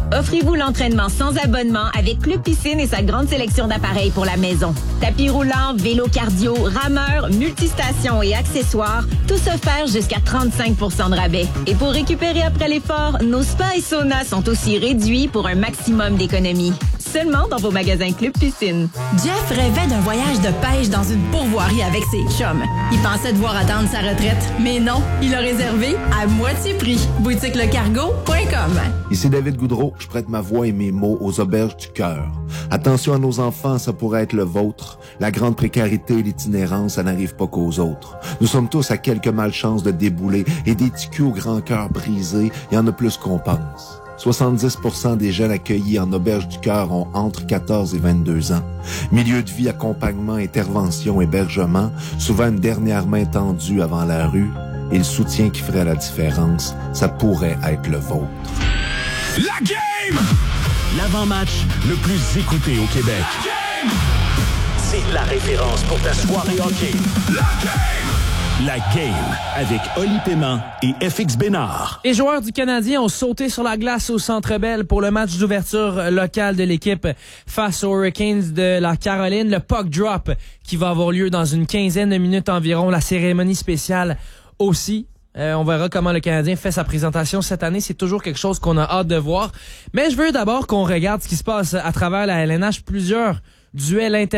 Speaker 24: Offrez-vous l'entraînement sans abonnement avec Club Piscine et sa grande sélection d'appareils pour la maison. Tapis roulant, vélo cardio, rameur, multistations et accessoires, tous offerts jusqu'à trente-cinq pour cent de rabais. Et pour récupérer après l'effort, nos spas et saunas sont aussi réduits pour un maximum d'économie. Seulement dans vos magasins Club Piscine.
Speaker 3: Jeff rêvait d'un voyage de pêche dans une pourvoirie avec ses chums. Il pensait devoir attendre sa retraite, mais non, il a réservé à moitié prix. boutique le cargo point com.
Speaker 18: Ici David Goudreau, je prête ma voix et mes mots aux auberges du cœur. Attention à nos enfants, ça pourrait être le vôtre. La grande précarité et l'itinérance, ça n'arrive pas qu'aux autres. Nous sommes tous à quelques malchances de débouler et des ticus au grand cœur brisé, il y en a plus qu'on pense. soixante-dix pour cent des jeunes accueillis en auberge du cœur ont entre quatorze et vingt-deux ans. Milieu de vie, accompagnement, intervention, hébergement, souvent une dernière main tendue avant la rue et le soutien qui ferait la différence, ça pourrait être le vôtre.
Speaker 1: La game! L'avant-match le plus écouté au Québec. La game! C'est la référence pour ta soirée hockey. La game! La game avec Oli Paiement et F X Bénard.
Speaker 4: Les joueurs du Canadien ont sauté sur la glace au Centre Bell pour le match d'ouverture local de l'équipe face aux Hurricanes de la Caroline. Le puck drop qui va avoir lieu dans une quinzaine de minutes environ. La cérémonie spéciale aussi. Euh, on verra comment le Canadien fait sa présentation cette année. C'est toujours quelque chose qu'on a hâte de voir. Mais je veux d'abord qu'on regarde ce qui se passe à travers la L N H. Plusieurs duels inter